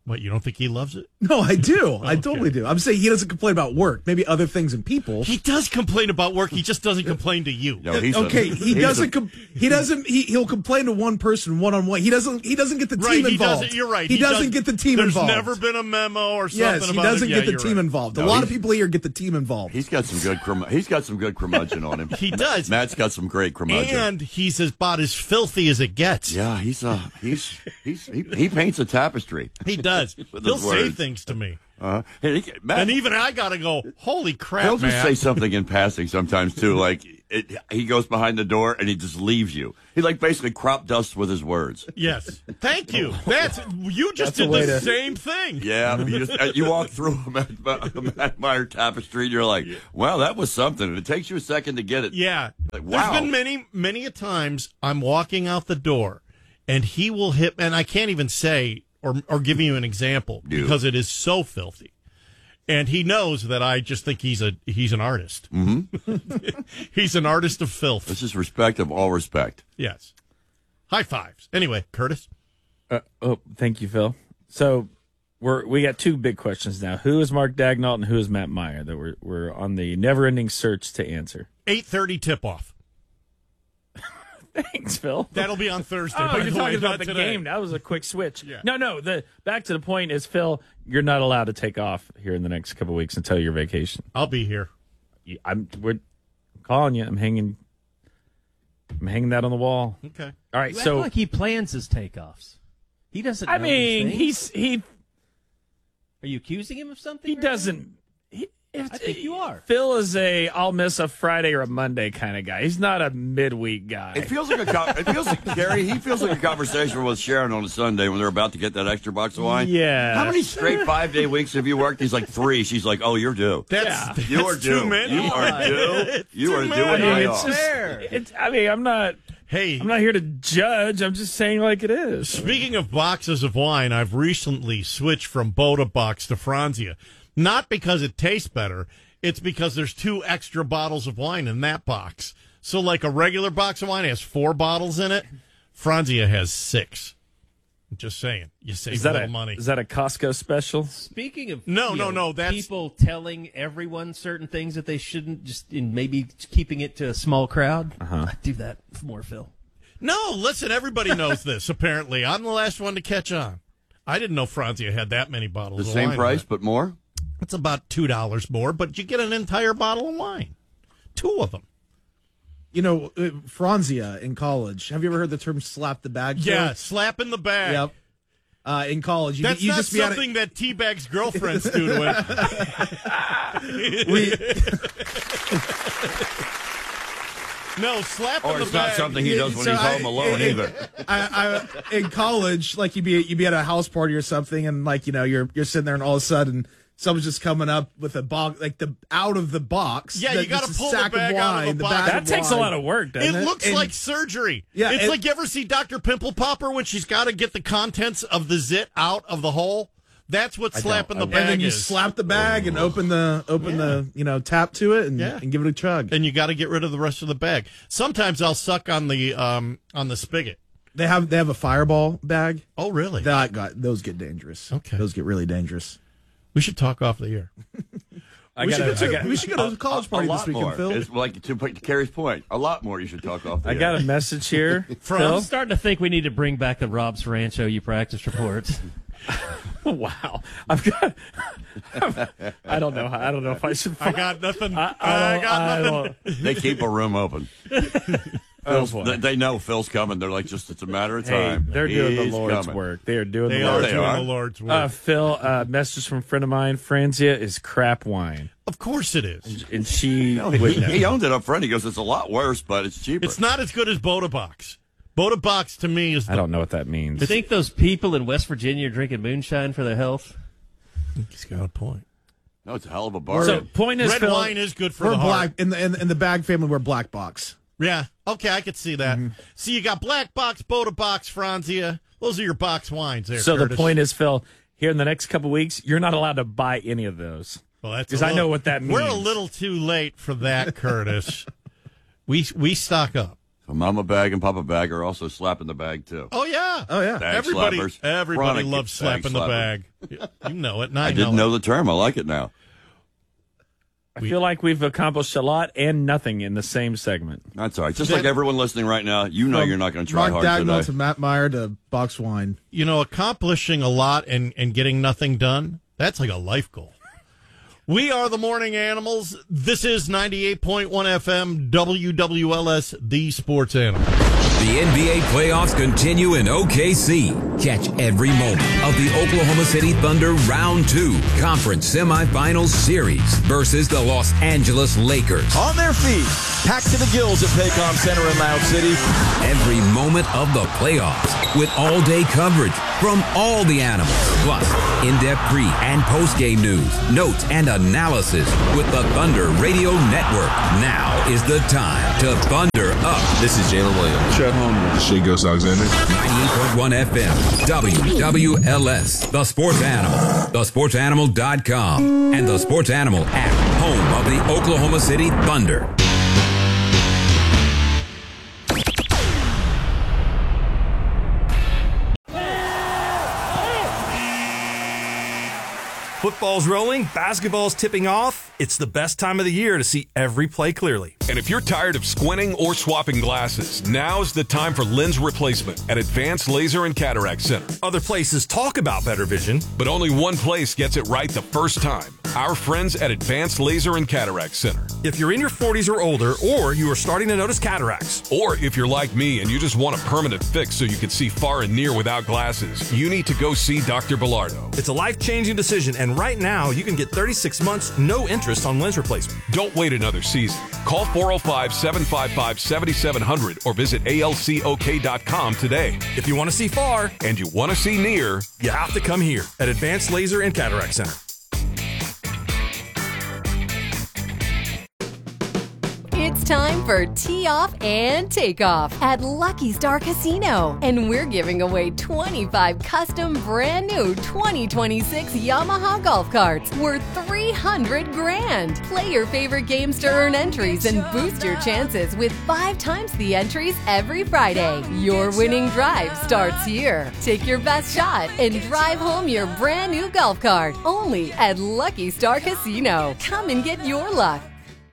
[SPEAKER 4] What, you don't think he loves it?
[SPEAKER 5] No, I do. I
[SPEAKER 4] Okay.
[SPEAKER 5] totally do. I'm saying he doesn't complain about work. Maybe other things and people.
[SPEAKER 4] He does complain about work. He just doesn't complain to you.
[SPEAKER 2] No, he's a-
[SPEAKER 5] okay, he
[SPEAKER 2] he's
[SPEAKER 5] doesn't.
[SPEAKER 2] a-
[SPEAKER 5] Com- he doesn't. He he'll complain to one person, one on one. He doesn't. He doesn't get the
[SPEAKER 4] Right,
[SPEAKER 5] team
[SPEAKER 4] he
[SPEAKER 5] involved.
[SPEAKER 4] doesn't. You're right.
[SPEAKER 5] He,
[SPEAKER 4] He
[SPEAKER 5] doesn't
[SPEAKER 4] does-
[SPEAKER 5] get the team
[SPEAKER 4] There's
[SPEAKER 5] involved.
[SPEAKER 4] never been a memo or something
[SPEAKER 5] Yes, he
[SPEAKER 4] about
[SPEAKER 5] doesn't
[SPEAKER 4] it.
[SPEAKER 5] get
[SPEAKER 4] Yeah,
[SPEAKER 5] the
[SPEAKER 4] you're
[SPEAKER 5] team
[SPEAKER 4] right.
[SPEAKER 5] involved.
[SPEAKER 2] No,
[SPEAKER 5] a lot
[SPEAKER 2] he's-
[SPEAKER 5] of people here get the team involved.
[SPEAKER 2] He's got some good. Curm- he's got some good curmudgeon on him.
[SPEAKER 4] He does.
[SPEAKER 2] Matt's got some great curmudgeon.
[SPEAKER 4] And he's about as filthy as it gets.
[SPEAKER 2] Yeah, he's uh, he's he's he, he paints a tapestry.
[SPEAKER 4] He does.
[SPEAKER 2] With
[SPEAKER 4] He'll
[SPEAKER 2] his
[SPEAKER 4] say
[SPEAKER 2] words.
[SPEAKER 4] things to me.
[SPEAKER 2] Uh, and, he, Matt,
[SPEAKER 4] And even I got to go, holy crap,
[SPEAKER 2] he'll just
[SPEAKER 4] man.
[SPEAKER 2] say something in passing sometimes too. Like it, he goes behind the door and he just leaves you. He like basically crop dusts with his words.
[SPEAKER 4] Yes. Thank you. That's You just
[SPEAKER 5] That's a
[SPEAKER 4] did
[SPEAKER 5] way
[SPEAKER 4] the
[SPEAKER 5] to-
[SPEAKER 4] same thing.
[SPEAKER 2] Yeah, you just uh, you walk through a Matt, a Matt Meyer tapestry and you're like, well, that was something. And it takes you a second to get it.
[SPEAKER 4] Yeah.
[SPEAKER 2] Like, wow.
[SPEAKER 4] There's been many, many a times I'm walking out the door and he will hit, and I can't even say or, or give you an example
[SPEAKER 2] Dude.
[SPEAKER 4] because it is so filthy. And he knows that I just think he's a he's an artist.
[SPEAKER 2] Mm-hmm.
[SPEAKER 4] He's an artist of filth.
[SPEAKER 2] This is respect of all respect.
[SPEAKER 4] Yes. High fives. Anyway, Curtis.
[SPEAKER 1] Uh, oh, thank you, Phil. So we're we got two big questions now. Who is Mark Dagnall and who is Matt Meyer that we're we're on the never-ending search to answer?
[SPEAKER 4] eight thirty tip-off.
[SPEAKER 1] Thanks, Phil.
[SPEAKER 4] That'll be on Thursday.
[SPEAKER 1] Oh,
[SPEAKER 4] by
[SPEAKER 1] you're
[SPEAKER 4] the
[SPEAKER 1] talking
[SPEAKER 4] way,
[SPEAKER 1] about
[SPEAKER 4] not
[SPEAKER 1] the
[SPEAKER 4] today.
[SPEAKER 1] game. That was a quick switch.
[SPEAKER 4] Yeah.
[SPEAKER 1] No, no. The back to the point is, Phil, you're not allowed to take off here in the next couple of weeks until your vacation.
[SPEAKER 4] I'll be here.
[SPEAKER 1] You- I'm we're I'm calling you. I'm hanging. I'm hanging that on the wall.
[SPEAKER 4] Okay.
[SPEAKER 1] All right.
[SPEAKER 23] You act
[SPEAKER 1] So
[SPEAKER 23] like he plans his takeoffs. He doesn't.
[SPEAKER 1] I
[SPEAKER 23] know these
[SPEAKER 1] mean,
[SPEAKER 23] things.
[SPEAKER 1] he's he
[SPEAKER 23] Are you accusing him of something?
[SPEAKER 1] he
[SPEAKER 23] right
[SPEAKER 1] doesn't. He,
[SPEAKER 23] now? I think you are.
[SPEAKER 1] Phil is a I'll miss a Friday or a Monday kind of guy. He's not a midweek guy.
[SPEAKER 2] It feels like a co- it feels like Gary. He feels like a conversation with Sharon on a Sunday when they're about to get that extra box of wine.
[SPEAKER 1] Yeah.
[SPEAKER 2] How many straight five day weeks have you worked? He's like three. She's like, oh, you're due.
[SPEAKER 4] That's,
[SPEAKER 2] You are
[SPEAKER 4] that's
[SPEAKER 2] due.
[SPEAKER 4] too many.
[SPEAKER 2] You are due. You are due.
[SPEAKER 1] I
[SPEAKER 2] a
[SPEAKER 1] mean,
[SPEAKER 2] day
[SPEAKER 1] it's
[SPEAKER 2] off.
[SPEAKER 1] just. It's. I mean, I'm not.
[SPEAKER 4] Hey,
[SPEAKER 1] I'm not here to judge. I'm just saying like it is.
[SPEAKER 4] speaking of boxes of wine, I've recently switched from Boda Box to Franzia. Not because it tastes better. It's because there's two extra bottles of wine in that box. So like a regular box of wine has four bottles in it. Franzia has six. I'm just saying. You save
[SPEAKER 1] Is
[SPEAKER 4] a
[SPEAKER 1] that
[SPEAKER 4] little
[SPEAKER 1] a
[SPEAKER 4] money.
[SPEAKER 1] is that a Costco special?
[SPEAKER 23] Speaking of
[SPEAKER 4] No,
[SPEAKER 23] you
[SPEAKER 4] no,
[SPEAKER 23] know,
[SPEAKER 4] no, that's-
[SPEAKER 23] people telling everyone certain things that they shouldn't, just in maybe keeping it to a small crowd.
[SPEAKER 1] Uh-huh.
[SPEAKER 23] I do that more, Phil.
[SPEAKER 4] No, listen, everybody knows this, apparently. I'm the last one to catch on. I didn't know Franzia had that many bottles
[SPEAKER 2] The
[SPEAKER 4] of
[SPEAKER 2] same
[SPEAKER 4] wine.
[SPEAKER 2] price, but more.
[SPEAKER 4] It's about two dollars more, but you get an entire bottle of wine. Two of them.
[SPEAKER 5] You know, uh, Franzia in college. Have you ever heard the term "slap the bag"?
[SPEAKER 4] Yeah,
[SPEAKER 5] Phil?
[SPEAKER 4] slap in the bag.
[SPEAKER 5] Yep. Uh, in college, you,
[SPEAKER 4] That's
[SPEAKER 5] you
[SPEAKER 4] not
[SPEAKER 5] just be at a-
[SPEAKER 4] something that Teabag's girlfriends do to him.
[SPEAKER 5] we,
[SPEAKER 4] No, slap in
[SPEAKER 2] Or
[SPEAKER 4] the
[SPEAKER 2] it's
[SPEAKER 4] bag.
[SPEAKER 2] not something he does when
[SPEAKER 5] So
[SPEAKER 2] he's
[SPEAKER 5] I-
[SPEAKER 2] home alone
[SPEAKER 5] I-
[SPEAKER 2] either.
[SPEAKER 5] I, I, in college, like you'd be you'd be at a house party or something, and like you know you're you're sitting there, and all of a sudden someone's just coming up with a box, like the out of the box.
[SPEAKER 4] Yeah,
[SPEAKER 5] the-
[SPEAKER 4] you got to
[SPEAKER 5] just a
[SPEAKER 4] pull the
[SPEAKER 5] sack
[SPEAKER 4] bag
[SPEAKER 5] of
[SPEAKER 4] out
[SPEAKER 5] wine,
[SPEAKER 4] of the
[SPEAKER 5] the
[SPEAKER 4] box.
[SPEAKER 5] bag
[SPEAKER 1] That
[SPEAKER 5] of
[SPEAKER 1] takes a
[SPEAKER 5] wine.
[SPEAKER 1] lot of work, doesn't
[SPEAKER 4] It
[SPEAKER 1] it?
[SPEAKER 4] looks
[SPEAKER 5] And-
[SPEAKER 4] like surgery.
[SPEAKER 5] Yeah,
[SPEAKER 4] it's
[SPEAKER 5] and-
[SPEAKER 4] like you ever see Doctor Pimple Popper when she's got to get the contents of the zit out of the hole? That's what slapping the
[SPEAKER 5] And
[SPEAKER 4] bag
[SPEAKER 5] then you
[SPEAKER 4] is.
[SPEAKER 5] slap the bag and open the open the you know tap to it and,
[SPEAKER 4] Yeah.
[SPEAKER 5] and give it a chug.
[SPEAKER 4] and you got to get rid of the rest of the bag. Sometimes I'll suck on the um on the spigot.
[SPEAKER 5] They have they have a Fireball bag.
[SPEAKER 4] Oh, really?
[SPEAKER 5] That got those get dangerous.
[SPEAKER 4] Okay.
[SPEAKER 5] those get really dangerous.
[SPEAKER 4] We should talk off the air.
[SPEAKER 1] I
[SPEAKER 5] we,
[SPEAKER 1] gotta,
[SPEAKER 5] should go
[SPEAKER 1] I
[SPEAKER 5] to,
[SPEAKER 1] got,
[SPEAKER 5] we should go to a college party
[SPEAKER 2] a
[SPEAKER 5] this
[SPEAKER 2] lot
[SPEAKER 5] weekend,
[SPEAKER 2] more.
[SPEAKER 5] Phil.
[SPEAKER 2] It's like to, to Carrie's point, a lot more you should talk off the
[SPEAKER 1] I
[SPEAKER 2] air.
[SPEAKER 1] got a message here.
[SPEAKER 23] I'm
[SPEAKER 1] Phil.
[SPEAKER 23] starting to think we need to bring back the Rob's Rancho You Practice reports.
[SPEAKER 1] Wow, I've got. I don't know. I don't know if I should.
[SPEAKER 4] I got nothing.
[SPEAKER 1] I,
[SPEAKER 4] I,
[SPEAKER 1] I don't-
[SPEAKER 4] got
[SPEAKER 1] I
[SPEAKER 4] nothing.
[SPEAKER 1] don't-
[SPEAKER 2] They keep a room open.
[SPEAKER 1] Oh,
[SPEAKER 2] Phil's-
[SPEAKER 1] boy.
[SPEAKER 2] they, they know Phil's coming. They're like, just it's a matter of
[SPEAKER 1] Hey,
[SPEAKER 2] time.
[SPEAKER 1] they're doing the
[SPEAKER 2] He's
[SPEAKER 1] Lord's
[SPEAKER 2] coming.
[SPEAKER 1] work. They are doing
[SPEAKER 4] They
[SPEAKER 1] the
[SPEAKER 4] are
[SPEAKER 1] Lord's
[SPEAKER 2] they
[SPEAKER 4] doing
[SPEAKER 1] work.
[SPEAKER 2] are.
[SPEAKER 4] the Lord's work.
[SPEAKER 1] Uh, Phil, uh, message from a friend of mine. Franzia is crap wine,
[SPEAKER 4] of course it is.
[SPEAKER 1] and she.
[SPEAKER 2] No,
[SPEAKER 1] would
[SPEAKER 2] he,
[SPEAKER 1] know.
[SPEAKER 2] he owned it up front. He goes, it's a lot worse, but it's cheaper.
[SPEAKER 4] It's not as good as Boda Box. Boda Box to me is. The,
[SPEAKER 1] I don't know what that means.
[SPEAKER 23] You think those people in West Virginia are drinking moonshine for their health?
[SPEAKER 4] He's got a point.
[SPEAKER 2] No, it's a hell of a bar.
[SPEAKER 1] So, point is,
[SPEAKER 4] Red
[SPEAKER 1] Phil,
[SPEAKER 4] wine is good for
[SPEAKER 5] We're
[SPEAKER 4] the heart.
[SPEAKER 5] black in the in, in the bag family. We're black box.
[SPEAKER 4] Yeah. Okay, I could see that.
[SPEAKER 1] Mm-hmm.
[SPEAKER 4] See, you got Black Box, Boda Box, Franzia. Those are your box wines there.
[SPEAKER 1] So
[SPEAKER 4] Curtis.
[SPEAKER 1] the point is, Phil, here in the next couple weeks, you're not allowed to buy any of those.
[SPEAKER 4] Well, that's
[SPEAKER 1] because
[SPEAKER 4] a
[SPEAKER 1] I know
[SPEAKER 4] little-
[SPEAKER 1] what that means.
[SPEAKER 4] We're a little too late for that, Curtis. we we stock up.
[SPEAKER 2] So Mama Bag and Papa Bag are also slapping the bag, too.
[SPEAKER 4] Oh yeah. Yeah.
[SPEAKER 5] Oh, yeah.
[SPEAKER 2] Bag
[SPEAKER 4] Everybody,
[SPEAKER 2] slappers.
[SPEAKER 4] everybody
[SPEAKER 2] Chronic
[SPEAKER 4] loves
[SPEAKER 2] bag
[SPEAKER 4] slapping the
[SPEAKER 2] slapper.
[SPEAKER 4] bag. You know it. And I,
[SPEAKER 2] I didn't
[SPEAKER 4] know,
[SPEAKER 2] know the term. I like it now.
[SPEAKER 1] I feel like we've accomplished a lot and nothing in the same segment.
[SPEAKER 2] That's all right. Just like everyone listening right now, you know
[SPEAKER 5] From
[SPEAKER 2] you're not going to try
[SPEAKER 5] Mark
[SPEAKER 2] hard
[SPEAKER 5] Dagnall
[SPEAKER 2] today.
[SPEAKER 5] to Matt Meyer to box wine.
[SPEAKER 4] You know, accomplishing a lot and, and getting nothing done, that's like a life goal. We are the Morning Animals. This is ninety-eight point one F M, W W L S, the Sports Animal.
[SPEAKER 6] The N B A playoffs continue in O K C. Catch every moment of the Oklahoma City Thunder Round two Conference Semifinals Series versus the Los Angeles Lakers.
[SPEAKER 7] On their feet, packed to the gills at Paycom Center in Loud City.
[SPEAKER 6] Every moment of the playoffs with all-day coverage from all the animals. Plus, in-depth pre- and post-game news, notes, and analysis with the Thunder Radio Network. Now is the time to Thunder Up.
[SPEAKER 20] This is Jalen Williams. Chet Holmgren. Shea Ghost Alexander.
[SPEAKER 6] ninety-eight point one F M, W W L S, The Sports Animal, the sports animal dot com, and the Sports Animal app, home of the Oklahoma City Thunder.
[SPEAKER 8] Football's rolling, basketball's tipping off. It's the best time of the year to see every play clearly.
[SPEAKER 9] And if you're tired of squinting or swapping glasses, now's the time for lens replacement at Advanced Laser and Cataract Center.
[SPEAKER 8] Other places talk about better vision,
[SPEAKER 9] but only one place gets it right the first time. Our friends at Advanced Laser and Cataract Center.
[SPEAKER 8] If you're in your forties or older, or you are starting to notice cataracts,
[SPEAKER 9] or if you're like me and you just want a permanent fix so you can see far and near without glasses, you need to go see Doctor Bellardo.
[SPEAKER 8] It's a life-changing decision, and right now you can get thirty-six months, no interest on lens replacement.
[SPEAKER 9] Don't wait another season. Call four oh five, seven five five, seven seven zero zero or visit A L C O K dot com today.
[SPEAKER 8] If you want to see far
[SPEAKER 9] and you want to see near,
[SPEAKER 8] you have to come here at Advanced Laser and Cataract Center.
[SPEAKER 10] It's time for Tee Off and Take Off at Lucky Star Casino. And we're giving away twenty-five custom brand new twenty twenty-six Yamaha golf carts worth three hundred grand. Play your favorite games to earn entries and boost your chances with five times the entries every Friday. Your winning drive starts here. Take your best shot and drive home your brand new golf cart only at Lucky Star Casino. Come and get your luck.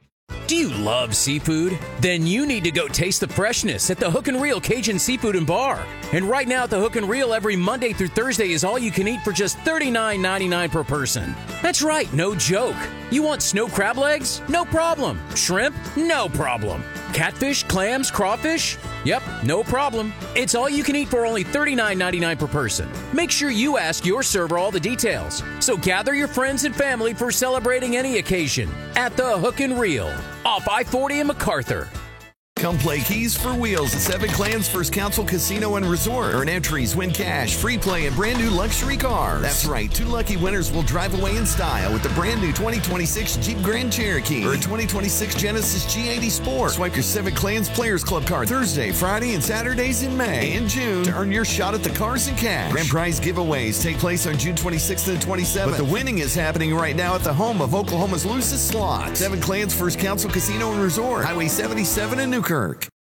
[SPEAKER 11] Do you love seafood? Then you need to go taste the freshness at the Hook and Reel Cajun Seafood and Bar. And right now at the Hook and Reel, every Monday through Thursday is all you can eat for just thirty-nine ninety-nine per person. That's right, no joke. You want snow crab legs? No problem. Shrimp? No problem. Catfish, clams, crawfish? Yep, no problem. It's all you can eat for only thirty-nine ninety-nine per person. Make sure you ask your server all the details. So gather your friends and family for celebrating any occasion at the Hook and Reel off I forty in MacArthur.
[SPEAKER 25] Come play Keys for Wheels at Seven Clans First Council Casino and Resort. Earn entries, win cash, free play, and brand new luxury cars. That's right, two lucky winners will drive away in style with the brand new twenty twenty-six Jeep Grand Cherokee or a twenty twenty-six Genesis G eighty Sport. Swipe your Seven Clans Players Club card Thursday, Friday, and Saturdays in May and June to earn your shot at the cars and cash. Grand prize giveaways take place on June twenty-sixth and twenty-seventh. But the winning is happening right now at the home of Oklahoma's loosest slot. Seven Clans First Council Casino and Resort, Highway seventy-seven in Newkirk.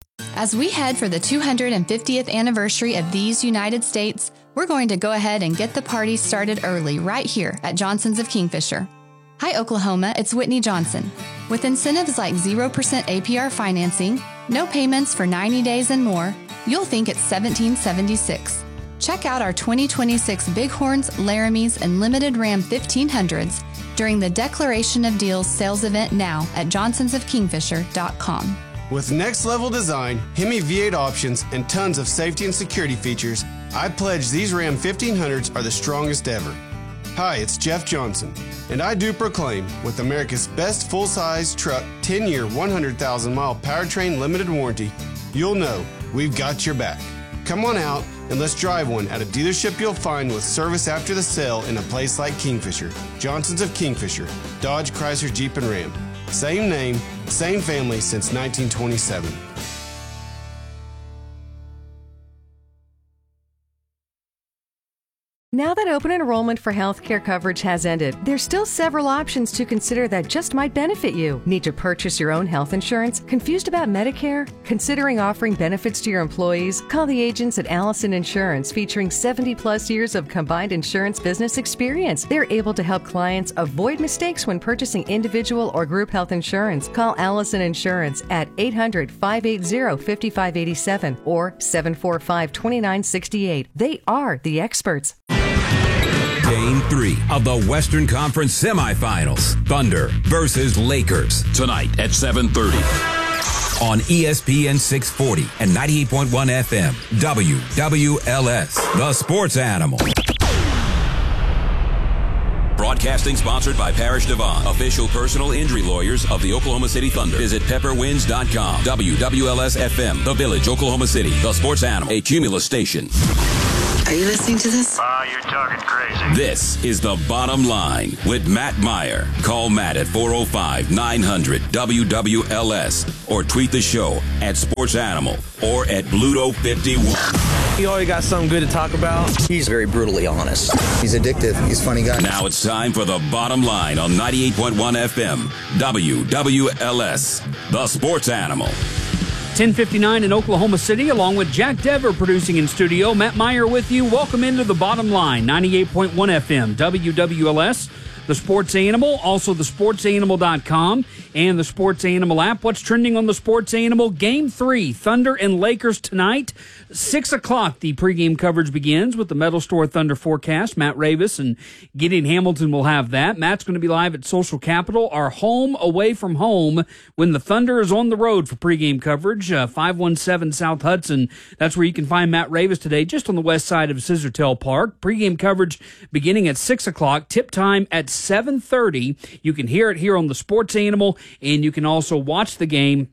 [SPEAKER 12] As we head for the two hundred fiftieth anniversary of these United States, we're going to go ahead and get the party started early right here at Johnson's of Kingfisher. Hi, Oklahoma, it's Whitney Johnson. With incentives like zero percent A P R financing, no payments for ninety days and more, you'll think it's seventeen seventy-six. Check out our twenty twenty-six Bighorns, Laramies, and Limited Ram fifteen hundreds during the Declaration of Deals sales event now at johnsons of kingfisher dot com.
[SPEAKER 13] With next-level design, Hemi V eight options, and tons of safety and security features, I pledge these Ram fifteen hundreds are the strongest ever. Hi, it's Jeff Johnson, and I do proclaim, with America's best full-size truck, ten-year, one hundred thousand mile powertrain limited warranty, you'll know we've got your back. Come on out and let's drive one at a dealership you'll find with service after the sale in a place like Kingfisher. Johnson's of Kingfisher, Dodge, Chrysler, Jeep, and Ram. Same name, same family since nineteen twenty-seven.
[SPEAKER 14] Now that open enrollment for healthcare coverage has ended, there's still several options to consider that just might benefit you. Need to purchase your own health insurance? Confused about Medicare? Considering offering benefits to your employees? Call the agents at Allison Insurance, featuring seventy plus years of combined insurance business experience. They're able to help clients avoid mistakes when purchasing individual or group health insurance. Call Allison Insurance at eight hundred, five eight zero, five five eight seven or seven four five, two nine six eight. They are the experts.
[SPEAKER 6] Game three of the Western Conference semifinals. Thunder versus Lakers.
[SPEAKER 9] Tonight at seven thirty.
[SPEAKER 6] On E S P N six forty and ninety-eight point one F M. W W L S. The Sports Animal.
[SPEAKER 15] Broadcasting sponsored by Parrish Devon, official personal injury lawyers of the Oklahoma City Thunder. Visit pepper wins dot com. W W L S F M, The Village, Oklahoma City. The Sports Animal, a Cumulus station.
[SPEAKER 16] Are you listening to this?
[SPEAKER 18] Ah, uh, you're talking crazy.
[SPEAKER 15] This is The Bottom Line with Matt Meyer. Call Matt at four oh five, nine hundred, W W L S or tweet the show at Sports Animal or at Bluto fifty-one.
[SPEAKER 19] He always got something good to talk about.
[SPEAKER 26] He's very brutally honest. He's addictive. He's a funny guy.
[SPEAKER 15] Now it's time for The Bottom Line on ninety-eight point one F M. W W L S, The Sports Animal.
[SPEAKER 24] ten fifty-nine in Oklahoma City, along with Jack Dever producing in studio. Matt Meyer with you. Welcome into The Bottom Line, ninety-eight point one F M, W W L S, The Sports Animal, also the sports animal dot com and the Sports Animal app. What's trending on the Sports Animal? Game three, Thunder and Lakers tonight. Six o'clock, the pregame coverage begins with the Metal Store Thunder forecast. Matt Ravis and Gideon Hamilton will have that. Matt's going to be live at Social Capital, our home away from home, when the Thunder is on the road for pregame coverage. Uh, five one seven South Hudson. That's where you can find Matt Ravis today, just on the west side of Scissortail Park. Pregame coverage beginning at six o'clock. Tip time at seven thirty. You can hear it here on the Sports Animal, and you can also watch the game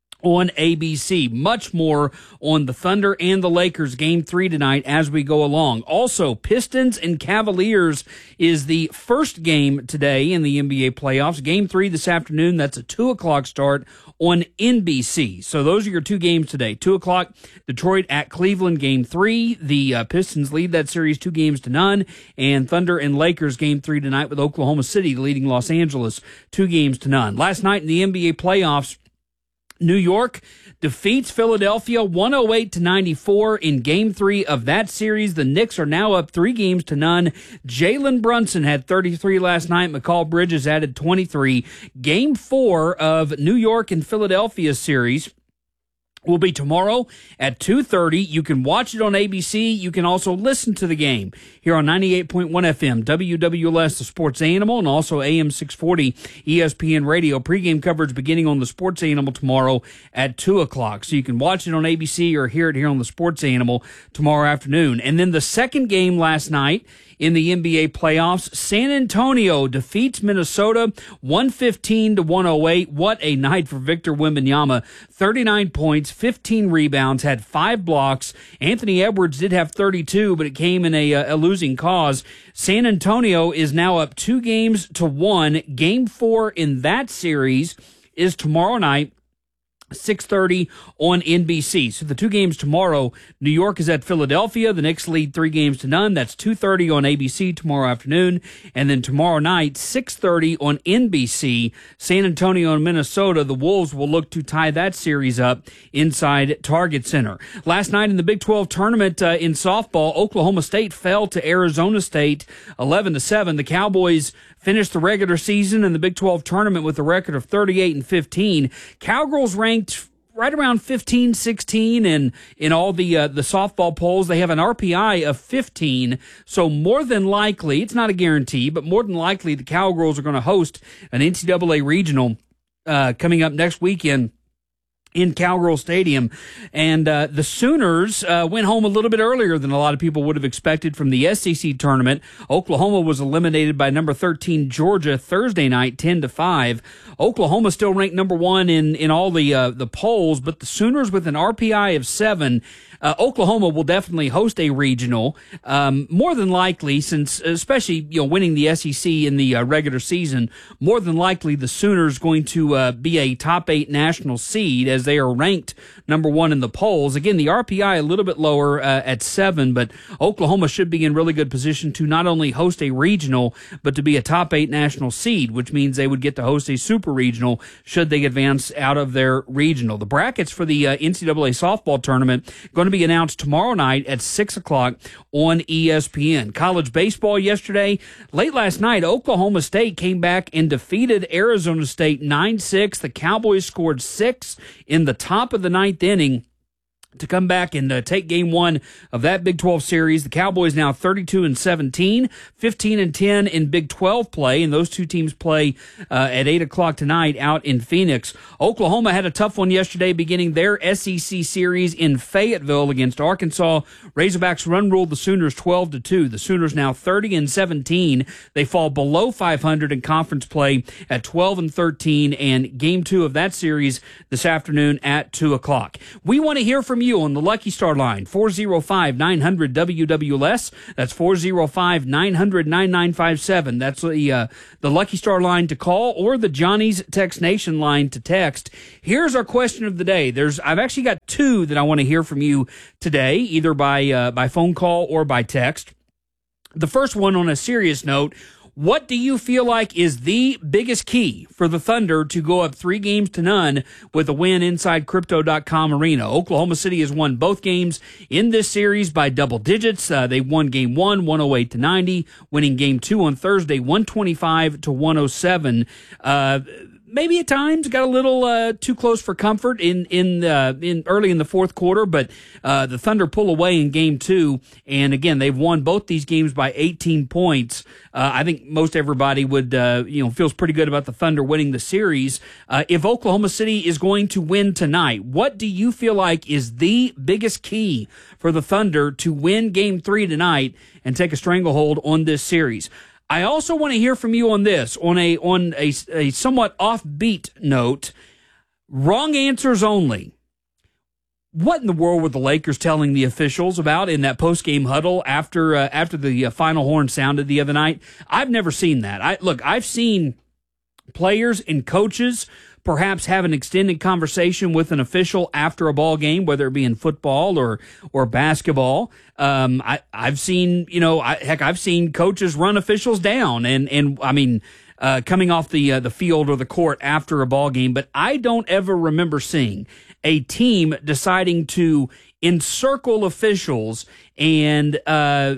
[SPEAKER 24] on A B C. Much more on the Thunder and the Lakers game three tonight as we go along. Also, Pistons and Cavaliers is the first game today in the N B A playoffs. Game three this afternoon. That's a two o'clock start on N B C. So those are your two games today. two o'clock, Detroit at Cleveland, game three. The uh, Pistons lead that series two games to none. And Thunder and Lakers game three tonight with Oklahoma City leading Los Angeles two games to none. Last night in the N B A playoffs, New York defeats Philadelphia one oh eight to ninety-four in game three of that series. The Knicks are now up three games to none. Jalen Brunson had thirty-three last night. McCall Bridges added twenty-three. Game four of New York and Philadelphia series will be tomorrow at two thirty. You can watch it on A B C. You can also listen to the game here on ninety-eight point one F M, W W L S, the Sports Animal, and also A M six forty E S P N Radio. Pregame coverage beginning on the Sports Animal tomorrow at two o'clock. So you can watch it on A B C or hear it here on the Sports Animal tomorrow afternoon. And then the second game last night in the N B A playoffs, San Antonio defeats Minnesota one fifteen to one oh eight. What a night for Victor Wembanyama. thirty-nine points, fifteen rebounds, had five blocks. Anthony Edwards did have thirty-two, but it came in a, a losing cause. San Antonio is now up two games to one. Game four in that series is tomorrow night, six thirty on N B C. So the two games tomorrow, New York is at Philadelphia. The Knicks lead three games to none. That's two thirty on A B C tomorrow afternoon. And then tomorrow night, six thirty on N B C, San Antonio and Minnesota. The Wolves will look to tie that series up inside Target Center. Last night in the Big twelve tournament uh, in softball, Oklahoma State fell to Arizona State eleven to seven. The Cowboys finished the regular season in the Big twelve tournament with a record of thirty-eight and fifteen. Cowgirls ranked right around fifteen, sixteen in, in all the uh, the softball polls. They have an R P I of fifteen, so more than likely, it's not a guarantee, but more than likely the Cowgirls are going to host an N C double A regional uh, coming up next weekend in Cowgirl Stadium. And uh, the Sooners uh, went home a little bit earlier than a lot of people would have expected from the S E C tournament. Oklahoma was eliminated by number thirteen Georgia Thursday night, ten to five. Oklahoma still ranked number one in, in all the uh, the polls, but the Sooners with an R P I of seven. Uh, Oklahoma will definitely host a regional, um, more than likely, since especially you know winning the S E C in the uh, regular season. More than likely, the Sooners going to uh, be a top eight national seed as they are ranked number one in the polls. Again, the R P I a little bit lower uh, at seven, but Oklahoma should be in really good position to not only host a regional, but to be a top eight national seed, which means they would get to host a super regional should they advance out of their regional. The brackets for the uh, N C double A softball tournament going to be announced tomorrow night at six o'clock on E S P N. College baseball yesterday, late last night, Oklahoma State came back and defeated Arizona State nine six. The Cowboys scored six in the top of the ninth inning to come back and uh, take game one of that Big twelve series. The Cowboys now thirty-two and seventeen, fifteen and ten in Big twelve play, and those two teams play uh, at eight o'clock tonight out in Phoenix. Oklahoma had a tough one yesterday beginning their S E C series in Fayetteville against Arkansas. Razorbacks run ruled the Sooners twelve to two. The Sooners now thirty and seventeen. They fall below five hundred in conference play at twelve and thirteen, and game two of that series this afternoon at two o'clock. We want to hear from you on the Lucky Star line, four oh five, nine hundred, W W L S. That's four oh five, nine hundred, nine nine five seven. That's the uh, the Lucky Star line to call, or the Johnny's Text Nation line to text. Here's our question of the day. There's I've actually got two that I want to hear from you today, either by uh, by phone call or by text. The first one, on a serious note: what do you feel like is the biggest key for the Thunder to go up three games to none with a win inside Crypto dot com Arena? Oklahoma City has won both games in this series by double digits. Uh, they won game one, one oh eight to ninety, winning game two on Thursday, one twenty-five to one oh seven. Uh, Maybe at times got a little uh, too close for comfort in in uh, in early in the fourth quarter, but uh, the Thunder pull away in game two, and again they've won both these games by eighteen points. Uh, I think most everybody would uh, you know feels pretty good about the Thunder winning the series. Uh, if Oklahoma City is going to win tonight, what do you feel like is the biggest key for the Thunder to win game three tonight and take a stranglehold on this series? I also want to hear from you on this, on a on a, a somewhat offbeat note. Wrong answers only. What in the world were the Lakers telling the officials about in that post-game huddle after uh, after the uh, final horn sounded the other night? I've never seen that. I look, I've seen players and coaches perhaps have an extended conversation with an official after a ball game, whether it be in football or or basketball. Um, I, I've seen, you know, I, heck, I've seen coaches run officials down, and and I mean, uh, coming off the uh, the field or the court after a ball game. But I don't ever remember seeing a team deciding to encircle officials and uh,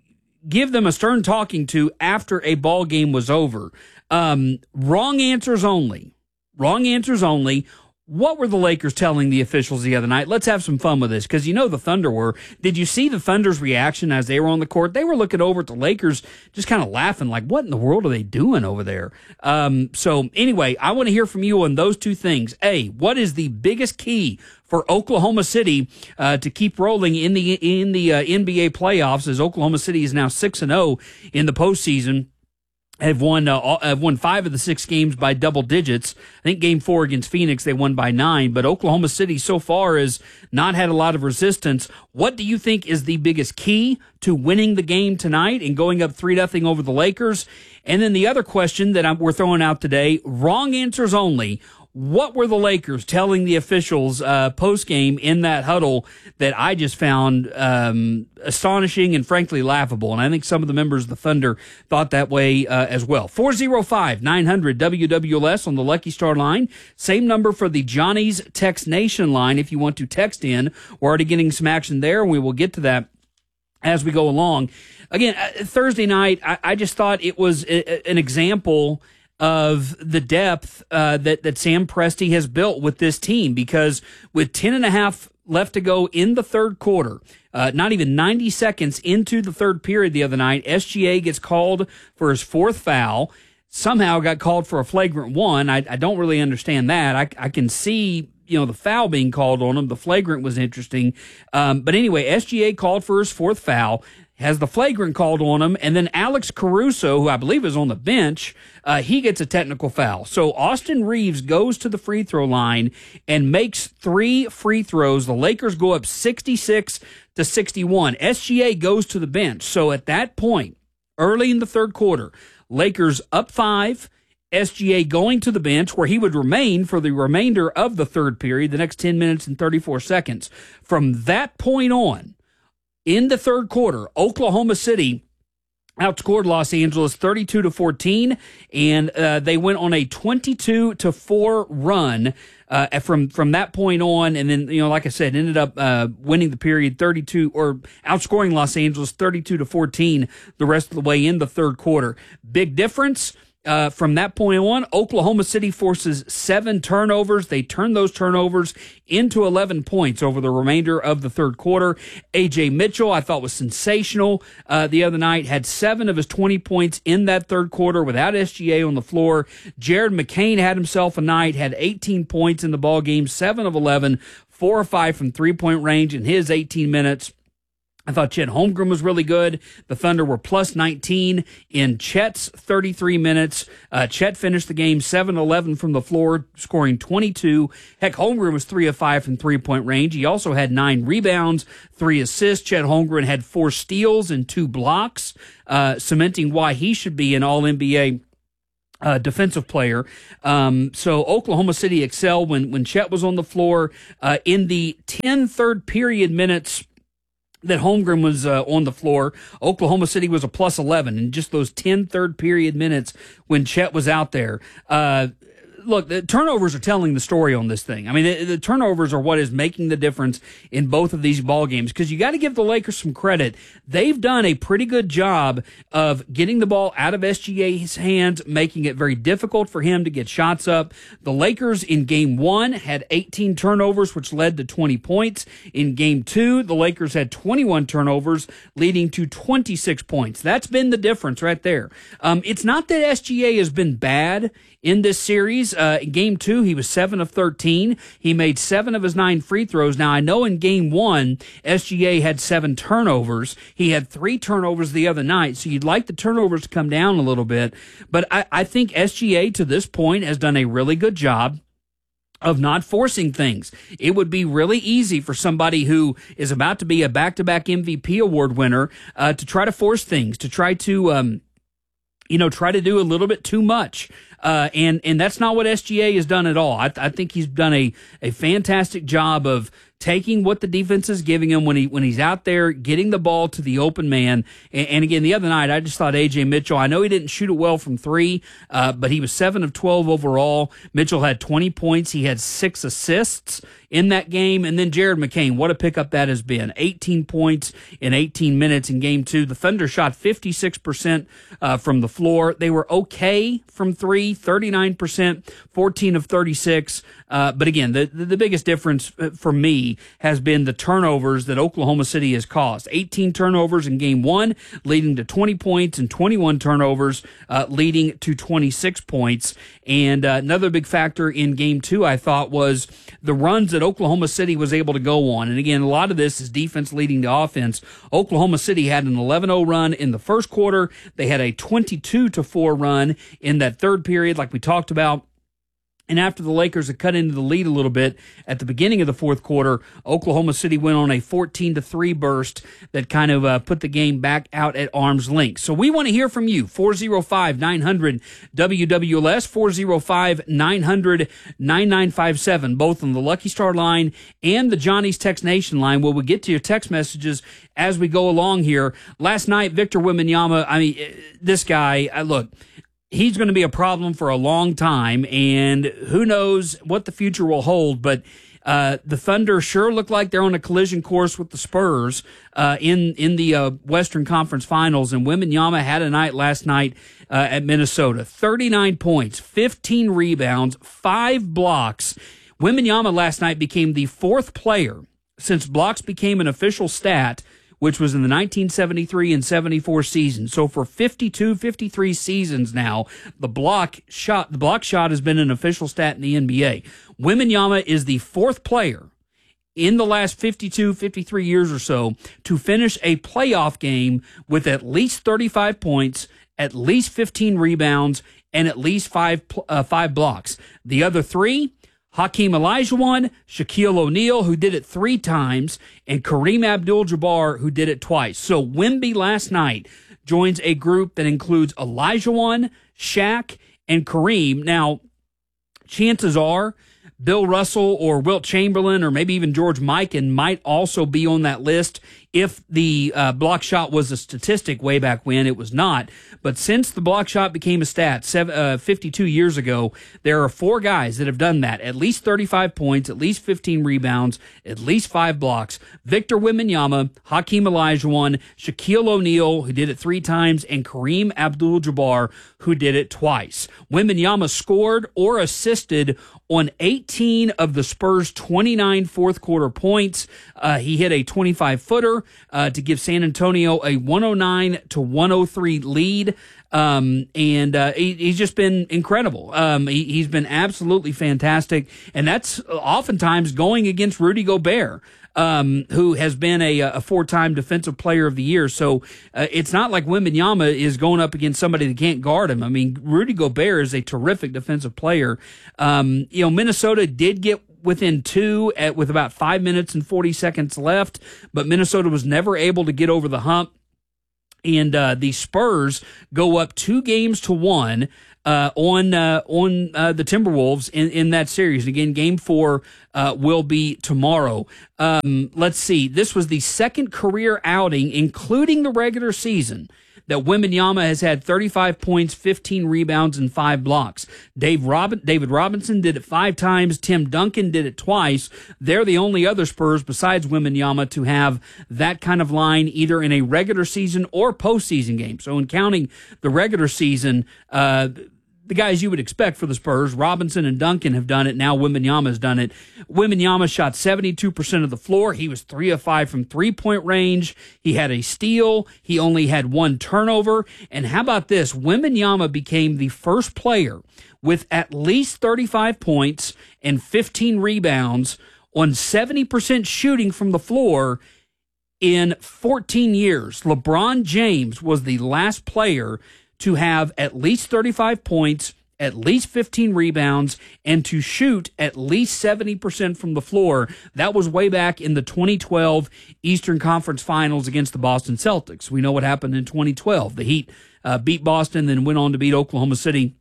[SPEAKER 24] give them a stern talking to after a ball game was over. Um, wrong answers only. Wrong answers only. What were the Lakers telling the officials the other night? Let's have some fun with this, because you know the Thunder were. Did you see the Thunder's reaction as they were on the court? They were looking over at the Lakers, just kind of laughing, like, what in the world are they doing over there? Um, so anyway, I want to hear from you on those two things. A, what is the biggest key for Oklahoma City uh, to keep rolling in the in the uh, N B A playoffs, as Oklahoma City is now six and oh in the postseason? Have won uh, have won five of the six games by double digits. I think game four against Phoenix, they won by nine. But Oklahoma City so far has not had a lot of resistance. What do you think is the biggest key to winning the game tonight and going up three nothing over the Lakers? And then the other question that I'm, we're throwing out today, wrong answers only. What were the Lakers telling the officials uh, post-game in that huddle that I just found um, astonishing and frankly laughable? And I think some of the members of the Thunder thought that way uh, as well. four oh five, nine hundred, W W L S on the Lucky Star line. Same number for the Johnny's Text Nation line if you want to text in. We're already getting some action there, and we will get to that as we go along. Again, uh, Thursday night, I, I just thought it was a, a, an example of the depth uh, that, that Sam Presti has built with this team, because with ten and a half left to go in the third quarter, uh, not even ninety seconds into the third period the other night, S G A gets called for his fourth foul, somehow got called for a flagrant one. I, I don't really understand that. I, I can see, you know, the foul being called on him. The flagrant was interesting. Um, but anyway, S G A called for his fourth foul, has the flagrant called on him, and then Alex Caruso, who I believe is on the bench, uh, he gets a technical foul. So Austin Reeves goes to the free throw line and makes three free throws. The Lakers go up sixty-six to sixty-one. S G A goes to the bench. So at that point, early in the third quarter, Lakers up five, S G A going to the bench where he would remain for the remainder of the third period, the next ten minutes and thirty-four seconds. From that point on, in the third quarter, Oklahoma City outscored Los Angeles thirty-two to fourteen, and uh, they went on a twenty-two to four run uh, from from that point on, and then, you know, like I said, ended up uh, winning the period thirty-two, or outscoring Los Angeles thirty-two to fourteen the rest of the way in the third quarter. Big difference. Uh, from that point on, Oklahoma City forces seven turnovers. They turn those turnovers into eleven points over the remainder of the third quarter. A J Mitchell, I thought, was sensational uh, the other night. Had seven of his twenty points in that third quarter without S G A on the floor. Jared McCain had himself a night, had eighteen points in the ball game, seven of eleven, four or five from three-point range in his eighteen minutes. I thought Chet Holmgren was really good. The Thunder were plus nineteen in Chet's thirty-three minutes. Uh, Chet finished the game seven eleven from the floor, scoring twenty-two. Heck, Holmgren was three of five from three-point range. He also had nine rebounds, three assists. Chet Holmgren had four steals and two blocks, uh, cementing why he should be an All N B A Uh, defensive player. Um, so Oklahoma City excelled when, when Chet was on the floor. Uh, in the ten third period minutes that Holmgren was uh, on the floor, Oklahoma City was a plus eleven in just those ten third period minutes when Chet was out there. Uh, Look, the turnovers are telling the story on this thing. I mean, the, the turnovers are what is making the difference in both of these ball games, because you got to give the Lakers some credit. They've done a pretty good job of getting the ball out of S G A's hands, making it very difficult for him to get shots up. The Lakers in game one had eighteen turnovers, which led to twenty points. In game two, the Lakers had twenty-one turnovers, leading to twenty-six points. That's been the difference right there. Um, it's not that S G A has been bad in this series. Uh, in game two, he was seven of thirteen. He made seven of his nine free throws. Now, I know in game one, S G A had seven turnovers. He had three turnovers the other night, so you'd like the turnovers to come down a little bit. But I, I think S G A, to this point, has done a really good job of not forcing things. It would be really easy for somebody who is about to be a back-to-back M V P award winner uh, to try to force things, to try to, um, you know, try to do a little bit too much. Uh, and, and that's not what S G A has done at all. I, I think he's done a, a fantastic job of taking what the defense is giving him when he when he's out there, getting the ball to the open man. And, and again, the other night, I just thought A J Mitchell, I know he didn't shoot it well from three, uh, but he was seven of twelve overall. Mitchell had twenty points. He had six assists in that game. And then Jared McCain, what a pickup that has been. eighteen points in eighteen minutes in game two. The Thunder shot fifty-six percent uh, from the floor. They were okay from three, thirty-nine percent, fourteen of thirty-six. Uh, but again, the, the biggest difference for me has been the turnovers that Oklahoma City has caused. eighteen turnovers in game one, leading to twenty points, and twenty-one turnovers, uh, leading to twenty-six points. And uh, another big factor in game two, I thought, was the runs that Oklahoma City was able to go on. And again, a lot of this is defense leading to offense. Oklahoma City had an eleven oh run in the first quarter. They had a twenty-two to four run in that third period, like we talked about. And after the Lakers had cut into the lead a little bit at the beginning of the fourth quarter, Oklahoma City went on a fourteen to three burst that kind of uh, put the game back out at arm's length. So we want to hear from you. four oh five, nine hundred, W W L S, four oh five, nine hundred, nine nine five seven, both on the Lucky Star line and the Johnny's Text Nation line, where we get to your text messages as we go along here. Last night, Victor Wembanyama, I mean, this guy, I, look, he's going to be a problem for a long time, and who knows what the future will hold. But uh, the Thunder sure look like they're on a collision course with the Spurs uh, in in the uh, Western Conference Finals. And Wembanyama had a night last night uh, at Minnesota: thirty-nine points, fifteen rebounds, five blocks. Wembanyama last night became the fourth player since blocks became an official stat, which was in the nineteen seventy-three and seventy-four season. So for fifty-two, fifty-three seasons now, the block shot, the block shot has been an official stat in the N B A. Wembanyama is the fourth player in the last fifty-two, fifty-three years or so to finish a playoff game with at least thirty-five points, at least fifteen rebounds, and at least five, uh, five blocks. The other three, Hakeem Olajuwon, Shaquille O'Neal, who did it three times, and Kareem Abdul-Jabbar, who did it twice. So Wemby last night joins a group that includes Olajuwon, Shaq, and Kareem. Now, chances are Bill Russell or Wilt Chamberlain or maybe even George Mikan might also be on that list if the uh, block shot was a statistic way back when. It was not. But since the block shot became a stat seven, uh, fifty-two years ago, there are four guys that have done that. At least thirty-five points, at least fifteen rebounds, at least five blocks. Victor Wembanyama, Hakeem Olajuwon, Shaquille O'Neal, who did it three times, and Kareem Abdul-Jabbar, who did it twice. Wembanyama scored or assisted on eighteen of the Spurs' twenty-nine fourth-quarter points. Uh, he hit a twenty-five footer uh, to give San Antonio a one oh nine to one oh three lead. Um, and uh, he, he's just been incredible. Um, he, he's been absolutely fantastic. And that's oftentimes going against Rudy Gobert, um, who has been a, a four-time Defensive Player of the Year. So uh, it's not like Wembanyama is going up against somebody that can't guard him. I mean, Rudy Gobert is a terrific defensive player. Um, you know, Minnesota did get within two at with about five minutes and forty seconds left, but Minnesota was never able to get over the hump. And uh, the Spurs go up two games to one uh, on uh, on uh, the Timberwolves in, in that series. Again, game four uh, will be tomorrow. Um, let's see. This was the second career outing, including the regular season, that Wembanyama has had thirty-five points, fifteen rebounds, and five blocks. Dave Robin, David Robinson did it five times. Tim Duncan did it twice. They're the only other Spurs besides Wembanyama to have that kind of line either in a regular season or postseason game. So in counting the regular season, uh, the guys you would expect for the Spurs, Robinson and Duncan have done it. Now Wembanyama has done it. Wembanyama shot seventy-two percent of the floor. He was three of five from three-point range. He had a steal. He only had one turnover. And how about this? Wembanyama became the first player with at least thirty-five points and fifteen rebounds on seventy percent shooting from the floor in fourteen years. LeBron James was the last player to have at least thirty-five points, at least fifteen rebounds, and to shoot at least seventy percent from the floor. That was way back in the twenty twelve Eastern Conference Finals against the Boston Celtics. We know what happened in twenty twelve. The Heat uh, beat Boston, then went on to beat Oklahoma City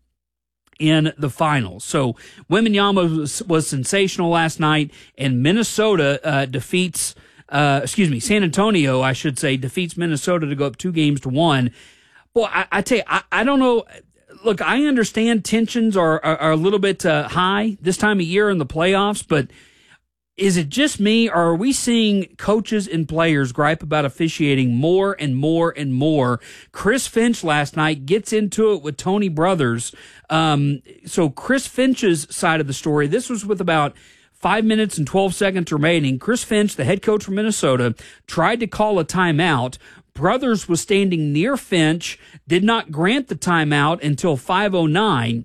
[SPEAKER 24] in the finals. So Wembanyama was, was sensational last night, and Minnesota uh, defeats, uh, excuse me, San Antonio, I should say, defeats Minnesota to go up two games to one. Well, I, I tell you, I, I don't know. Look, I understand tensions are, are, are a little bit uh, high this time of year in the playoffs, but is it just me, or are we seeing coaches and players gripe about officiating more and more and more? Chris Finch last night gets into it with Tony Brothers. Um, so Chris Finch's side of the story, this was with about Five minutes and twelve seconds remaining. Chris Finch, the head coach from Minnesota, tried to call a timeout. Brothers was standing near Finch, did not grant the timeout until five oh nine.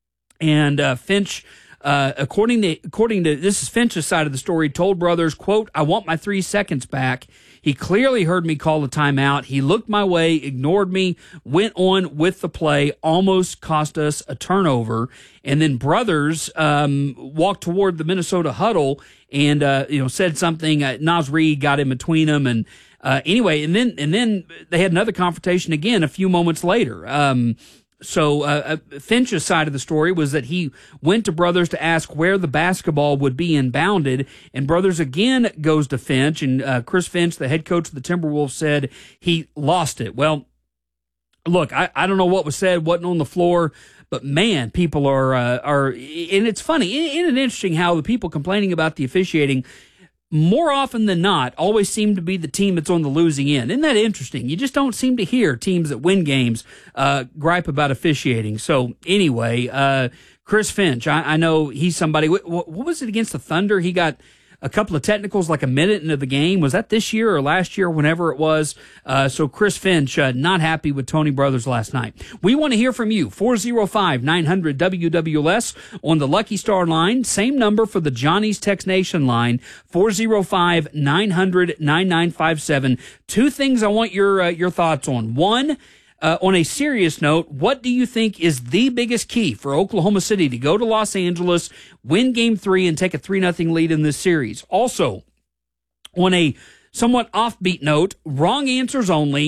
[SPEAKER 24] And uh, Finch, uh, according to, according to, this is Finch's side of the story, told Brothers, quote, "I want my three seconds back." He clearly heard me call a timeout. He looked my way, ignored me, went on with the play, almost cost us a turnover. And then Brothers um, walked toward the Minnesota huddle and uh, you know said something. Uh, Naz Reid got in between them, and uh, anyway, and then and then they had another confrontation again a few moments later. Um, So uh, Finch's side of the story was that he went to Brothers to ask where the basketball would be inbounded, and Brothers again goes to Finch, and uh, Chris Finch, the head coach of the Timberwolves, said he lost it. Well, look, I, I don't know what was said, wasn't on the floor, but man, people are, uh, are and it's funny, isn't it interesting how the people complaining about the officiating more often than not, always seem to be the team that's on the losing end. Isn't that interesting? You just don't seem to hear teams that win games uh, gripe about officiating. So anyway, uh, Chris Finch, I, I know he's somebody. What, what was it against the Thunder? He got a couple of technicals like a minute into the game. Was that this year or last year, whenever it was? Uh, so Chris Finch, uh, not happy with Tony Brothers last night. We want to hear from you. four oh five, nine hundred, W W L S on the Lucky Star line. Same number for the Johnny's Text Nation line, four oh five, nine hundred, nine nine five seven. Two things I want your, uh, your thoughts on. One, Uh, on a serious note, what do you think is the biggest key for Oklahoma City to go to Los Angeles, win game three, and take a three nothing lead in this series? Also, on a somewhat offbeat note, wrong answers only,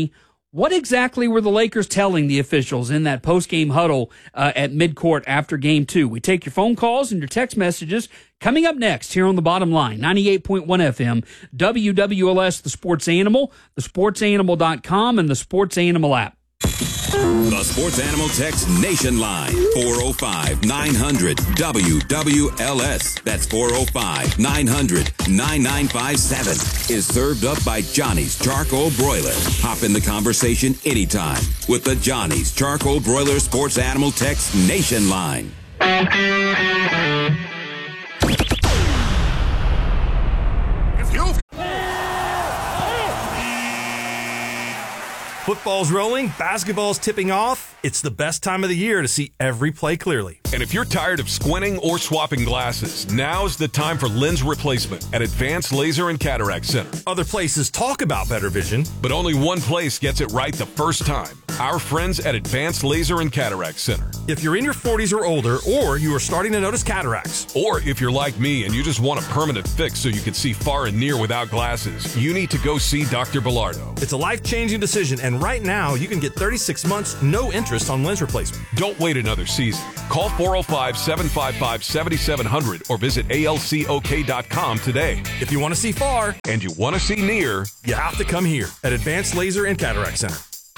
[SPEAKER 24] What exactly were the Lakers telling the officials in that post-game huddle uh, at midcourt after Game two? We take your phone calls and your text messages coming up next here on The Bottom Line, ninety-eight point one F M, W W L S, The Sports Animal, the sports animal dot com, and the Sports Animal app.
[SPEAKER 15] The Sports Animal Text Nation Line, four oh five, nine hundred, W W L S. That's four oh five, nine hundred, nine nine five seven. Is served up by Johnny's Charcoal Broiler. Hop in the conversation anytime with the Johnny's Charcoal Broiler Sports Animal Text Nation Line.
[SPEAKER 8] Football's rolling, basketball's tipping off. It's the best time of the year to see every play clearly.
[SPEAKER 9] And if you're tired of squinting or swapping glasses, now's the time for lens replacement at Advanced Laser and Cataract Center.
[SPEAKER 8] Other places talk about better vision,
[SPEAKER 9] but only one place gets it right the first time. Our friends at Advanced Laser and Cataract Center.
[SPEAKER 8] If you're in your forties or older, or you are starting to notice cataracts,
[SPEAKER 9] or if you're like me and you just want a permanent fix so you can see far and near without glasses, you need to go see Doctor Bilardo.
[SPEAKER 8] It's a life-changing decision, and right now you can get thirty-six months, no interest on lens replacement.
[SPEAKER 9] Don't wait another season. Call four oh five, seven five five, seven seven zero zero or visit A L C O K dot com today.
[SPEAKER 8] If you want to see far
[SPEAKER 9] and you want to see near,
[SPEAKER 8] you have to come here at Advanced Laser and Cataract Center.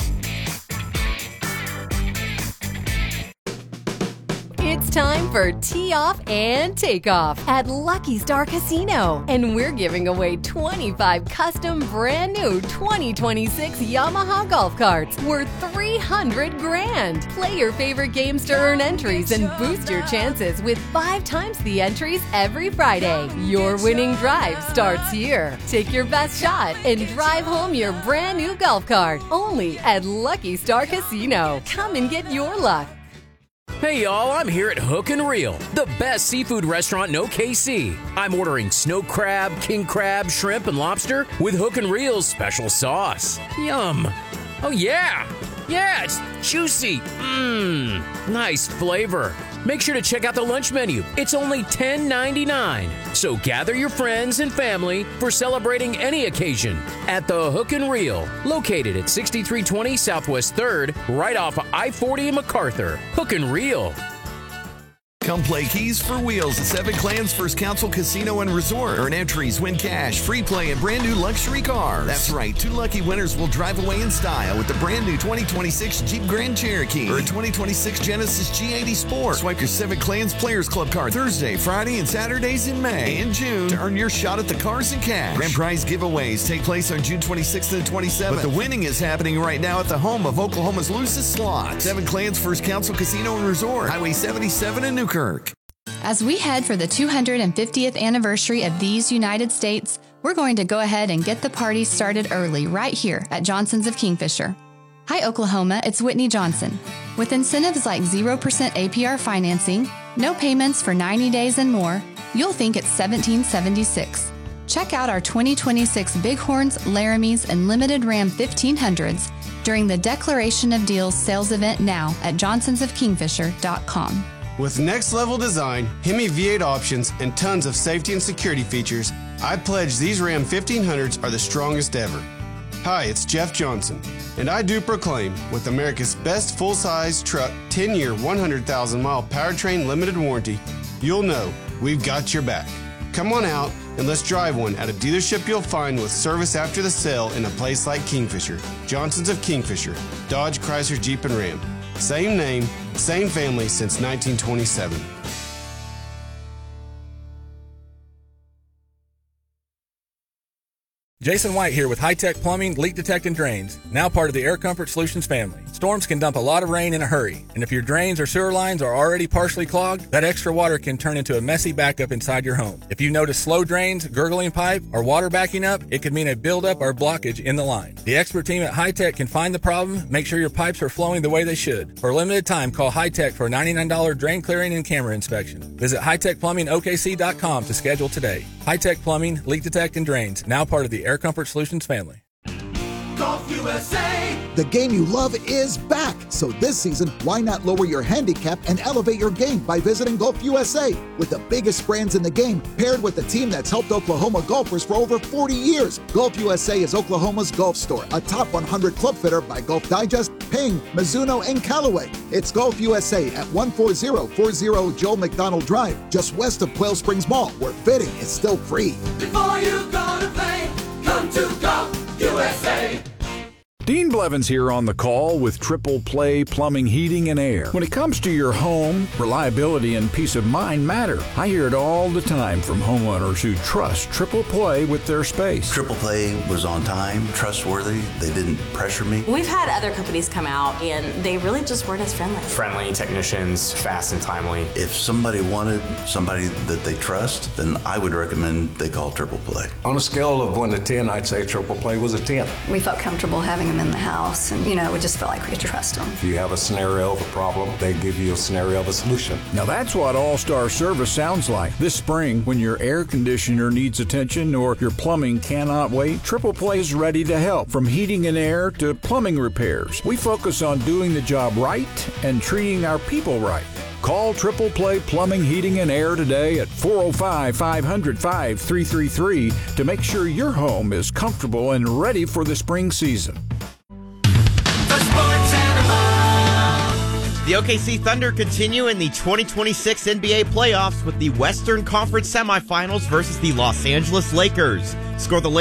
[SPEAKER 10] It's time for Tee Off and Takeoff at Lucky Star Casino. And we're giving away twenty-five custom brand new twenty twenty-six Yamaha golf carts worth three hundred grand. Play your favorite games to earn entries and boost your chances with five times the entries every Friday. Your winning drive starts here. Take your best shot and drive home your brand new golf cart. Only at Lucky Star Casino. Come and get your luck.
[SPEAKER 11] Hey y'all, I'm here at Hook and Reel, the best seafood restaurant in O K C. I'm ordering snow crab, king crab, shrimp, and lobster with Hook and Reel's special sauce. Yum. Oh yeah. Yeah, it's juicy. Mmm. Nice flavor. Make sure to check out the lunch menu. It's only ten ninety-nine. So gather your friends and family for celebrating any occasion at the Hook and Reel, located at sixty-three twenty Southwest third, right off of I forty in MacArthur. Hook and Reel.
[SPEAKER 25] Come play Keys for Wheels at Seven Clans First Council Casino and Resort. Earn entries, win cash, free play, and brand new luxury cars. That's right, two lucky winners will drive away in style with the brand new twenty twenty-six Jeep Grand Cherokee or a twenty twenty-six Genesis G eighty Sport. Swipe your Seven Clans Players Club card Thursday, Friday, and Saturdays in May and June to earn your shot at the cars and cash. Grand prize giveaways take place on June twenty-sixth and twenty-seventh. But the winning is happening right now at the home of Oklahoma's loosest slots. Seven Clans First Council Casino and Resort, Highway seventy-seven in Newkirk.
[SPEAKER 12] As we head for the two hundred fiftieth anniversary of these United States, we're going to go ahead and get the party started early right here at Johnson's of Kingfisher. Hi, Oklahoma, it's Whitney Johnson. With incentives like zero percent A P R financing, no payments for ninety days and more, you'll think it's seventeen seventy-six. Check out our twenty twenty-six Bighorns, Laramies, and Limited Ram fifteen hundreds during the Declaration of Deals sales event now at johnsons of kingfisher dot com.
[SPEAKER 13] With next-level design, Hemi V eight options, and tons of safety and security features, I pledge these Ram fifteen hundreds are the strongest ever. Hi, it's Jeff Johnson, and I do proclaim, with America's best full-size truck, ten-year, one hundred thousand mile powertrain limited warranty, you'll know we've got your back. Come on out and let's drive one at a dealership you'll find with service after the sale in a place like Kingfisher. Johnson's of Kingfisher, Dodge, Chrysler, Jeep, and Ram. Same name, same family since nineteen twenty-seven.
[SPEAKER 3] Jason White here with High Tech Plumbing, Leak Detect and Drains, now part of the Air Comfort Solutions family. Storms can dump a lot of rain in a hurry, and if your drains or sewer lines are already partially clogged, that extra water can turn into a messy backup inside your home. If you notice slow drains, gurgling pipe, or water backing up, it could mean a buildup or blockage in the line. The expert team at High Tech can find the problem, make sure your pipes are flowing the way they should. For a limited time, call High Tech for a ninety-nine dollars drain clearing and camera inspection. Visit high tech plumbing O K C dot com to schedule today. High Tech Plumbing, Leak Detect and Drains, now part of the Air Comfort Solutions family.
[SPEAKER 17] Golf U S A
[SPEAKER 1] The game you love is back. So this season, why not lower your handicap and elevate your game by visiting Golf U S A? With the biggest brands in the game, paired with the team that's helped Oklahoma golfers for over forty years. Golf U S A is Oklahoma's golf store, a top one hundred club fitter by Golf Digest, Ping, Mizuno, and Callaway. It's Golf U S A at one forty forty Joel McDonald Drive, just west of Quail Springs Mall, where fitting is still free.
[SPEAKER 17] Before you go to play, come to Golf U S A.
[SPEAKER 18] Dean Blevins here on the call with Triple Play Plumbing, Heating, and Air. When it comes to your home, reliability and peace of mind matter. I hear it all the time from homeowners who trust Triple Play with their space.
[SPEAKER 21] Triple Play was on time, trustworthy. They didn't pressure me.
[SPEAKER 22] We've had other companies come out, and they really just weren't as friendly.
[SPEAKER 23] Friendly technicians, fast and timely.
[SPEAKER 21] If somebody wanted somebody that they trust, then I would recommend they call Triple Play.
[SPEAKER 20] On a scale of one to ten, I'd say Triple Play was a ten.
[SPEAKER 27] We felt comfortable having them in the house, and you know, we just felt like we could trust them.
[SPEAKER 20] If you have a scenario of a problem, they give you a scenario of a solution.
[SPEAKER 18] Now that's what All-Star Service sounds like. This spring, when your air conditioner needs attention or your plumbing cannot wait, Triple Play is ready to help. From heating and air to plumbing repairs, we focus on doing the job right and treating our people right. Call Triple Play Plumbing, Heating, and Air today at four oh five, five hundred, five three three three to make sure your home is comfortable and ready for the spring season.
[SPEAKER 28] The O K C Thunder continue in the twenty twenty-six N B A playoffs with the Western Conference semifinals versus the Los Angeles Lakers. Score the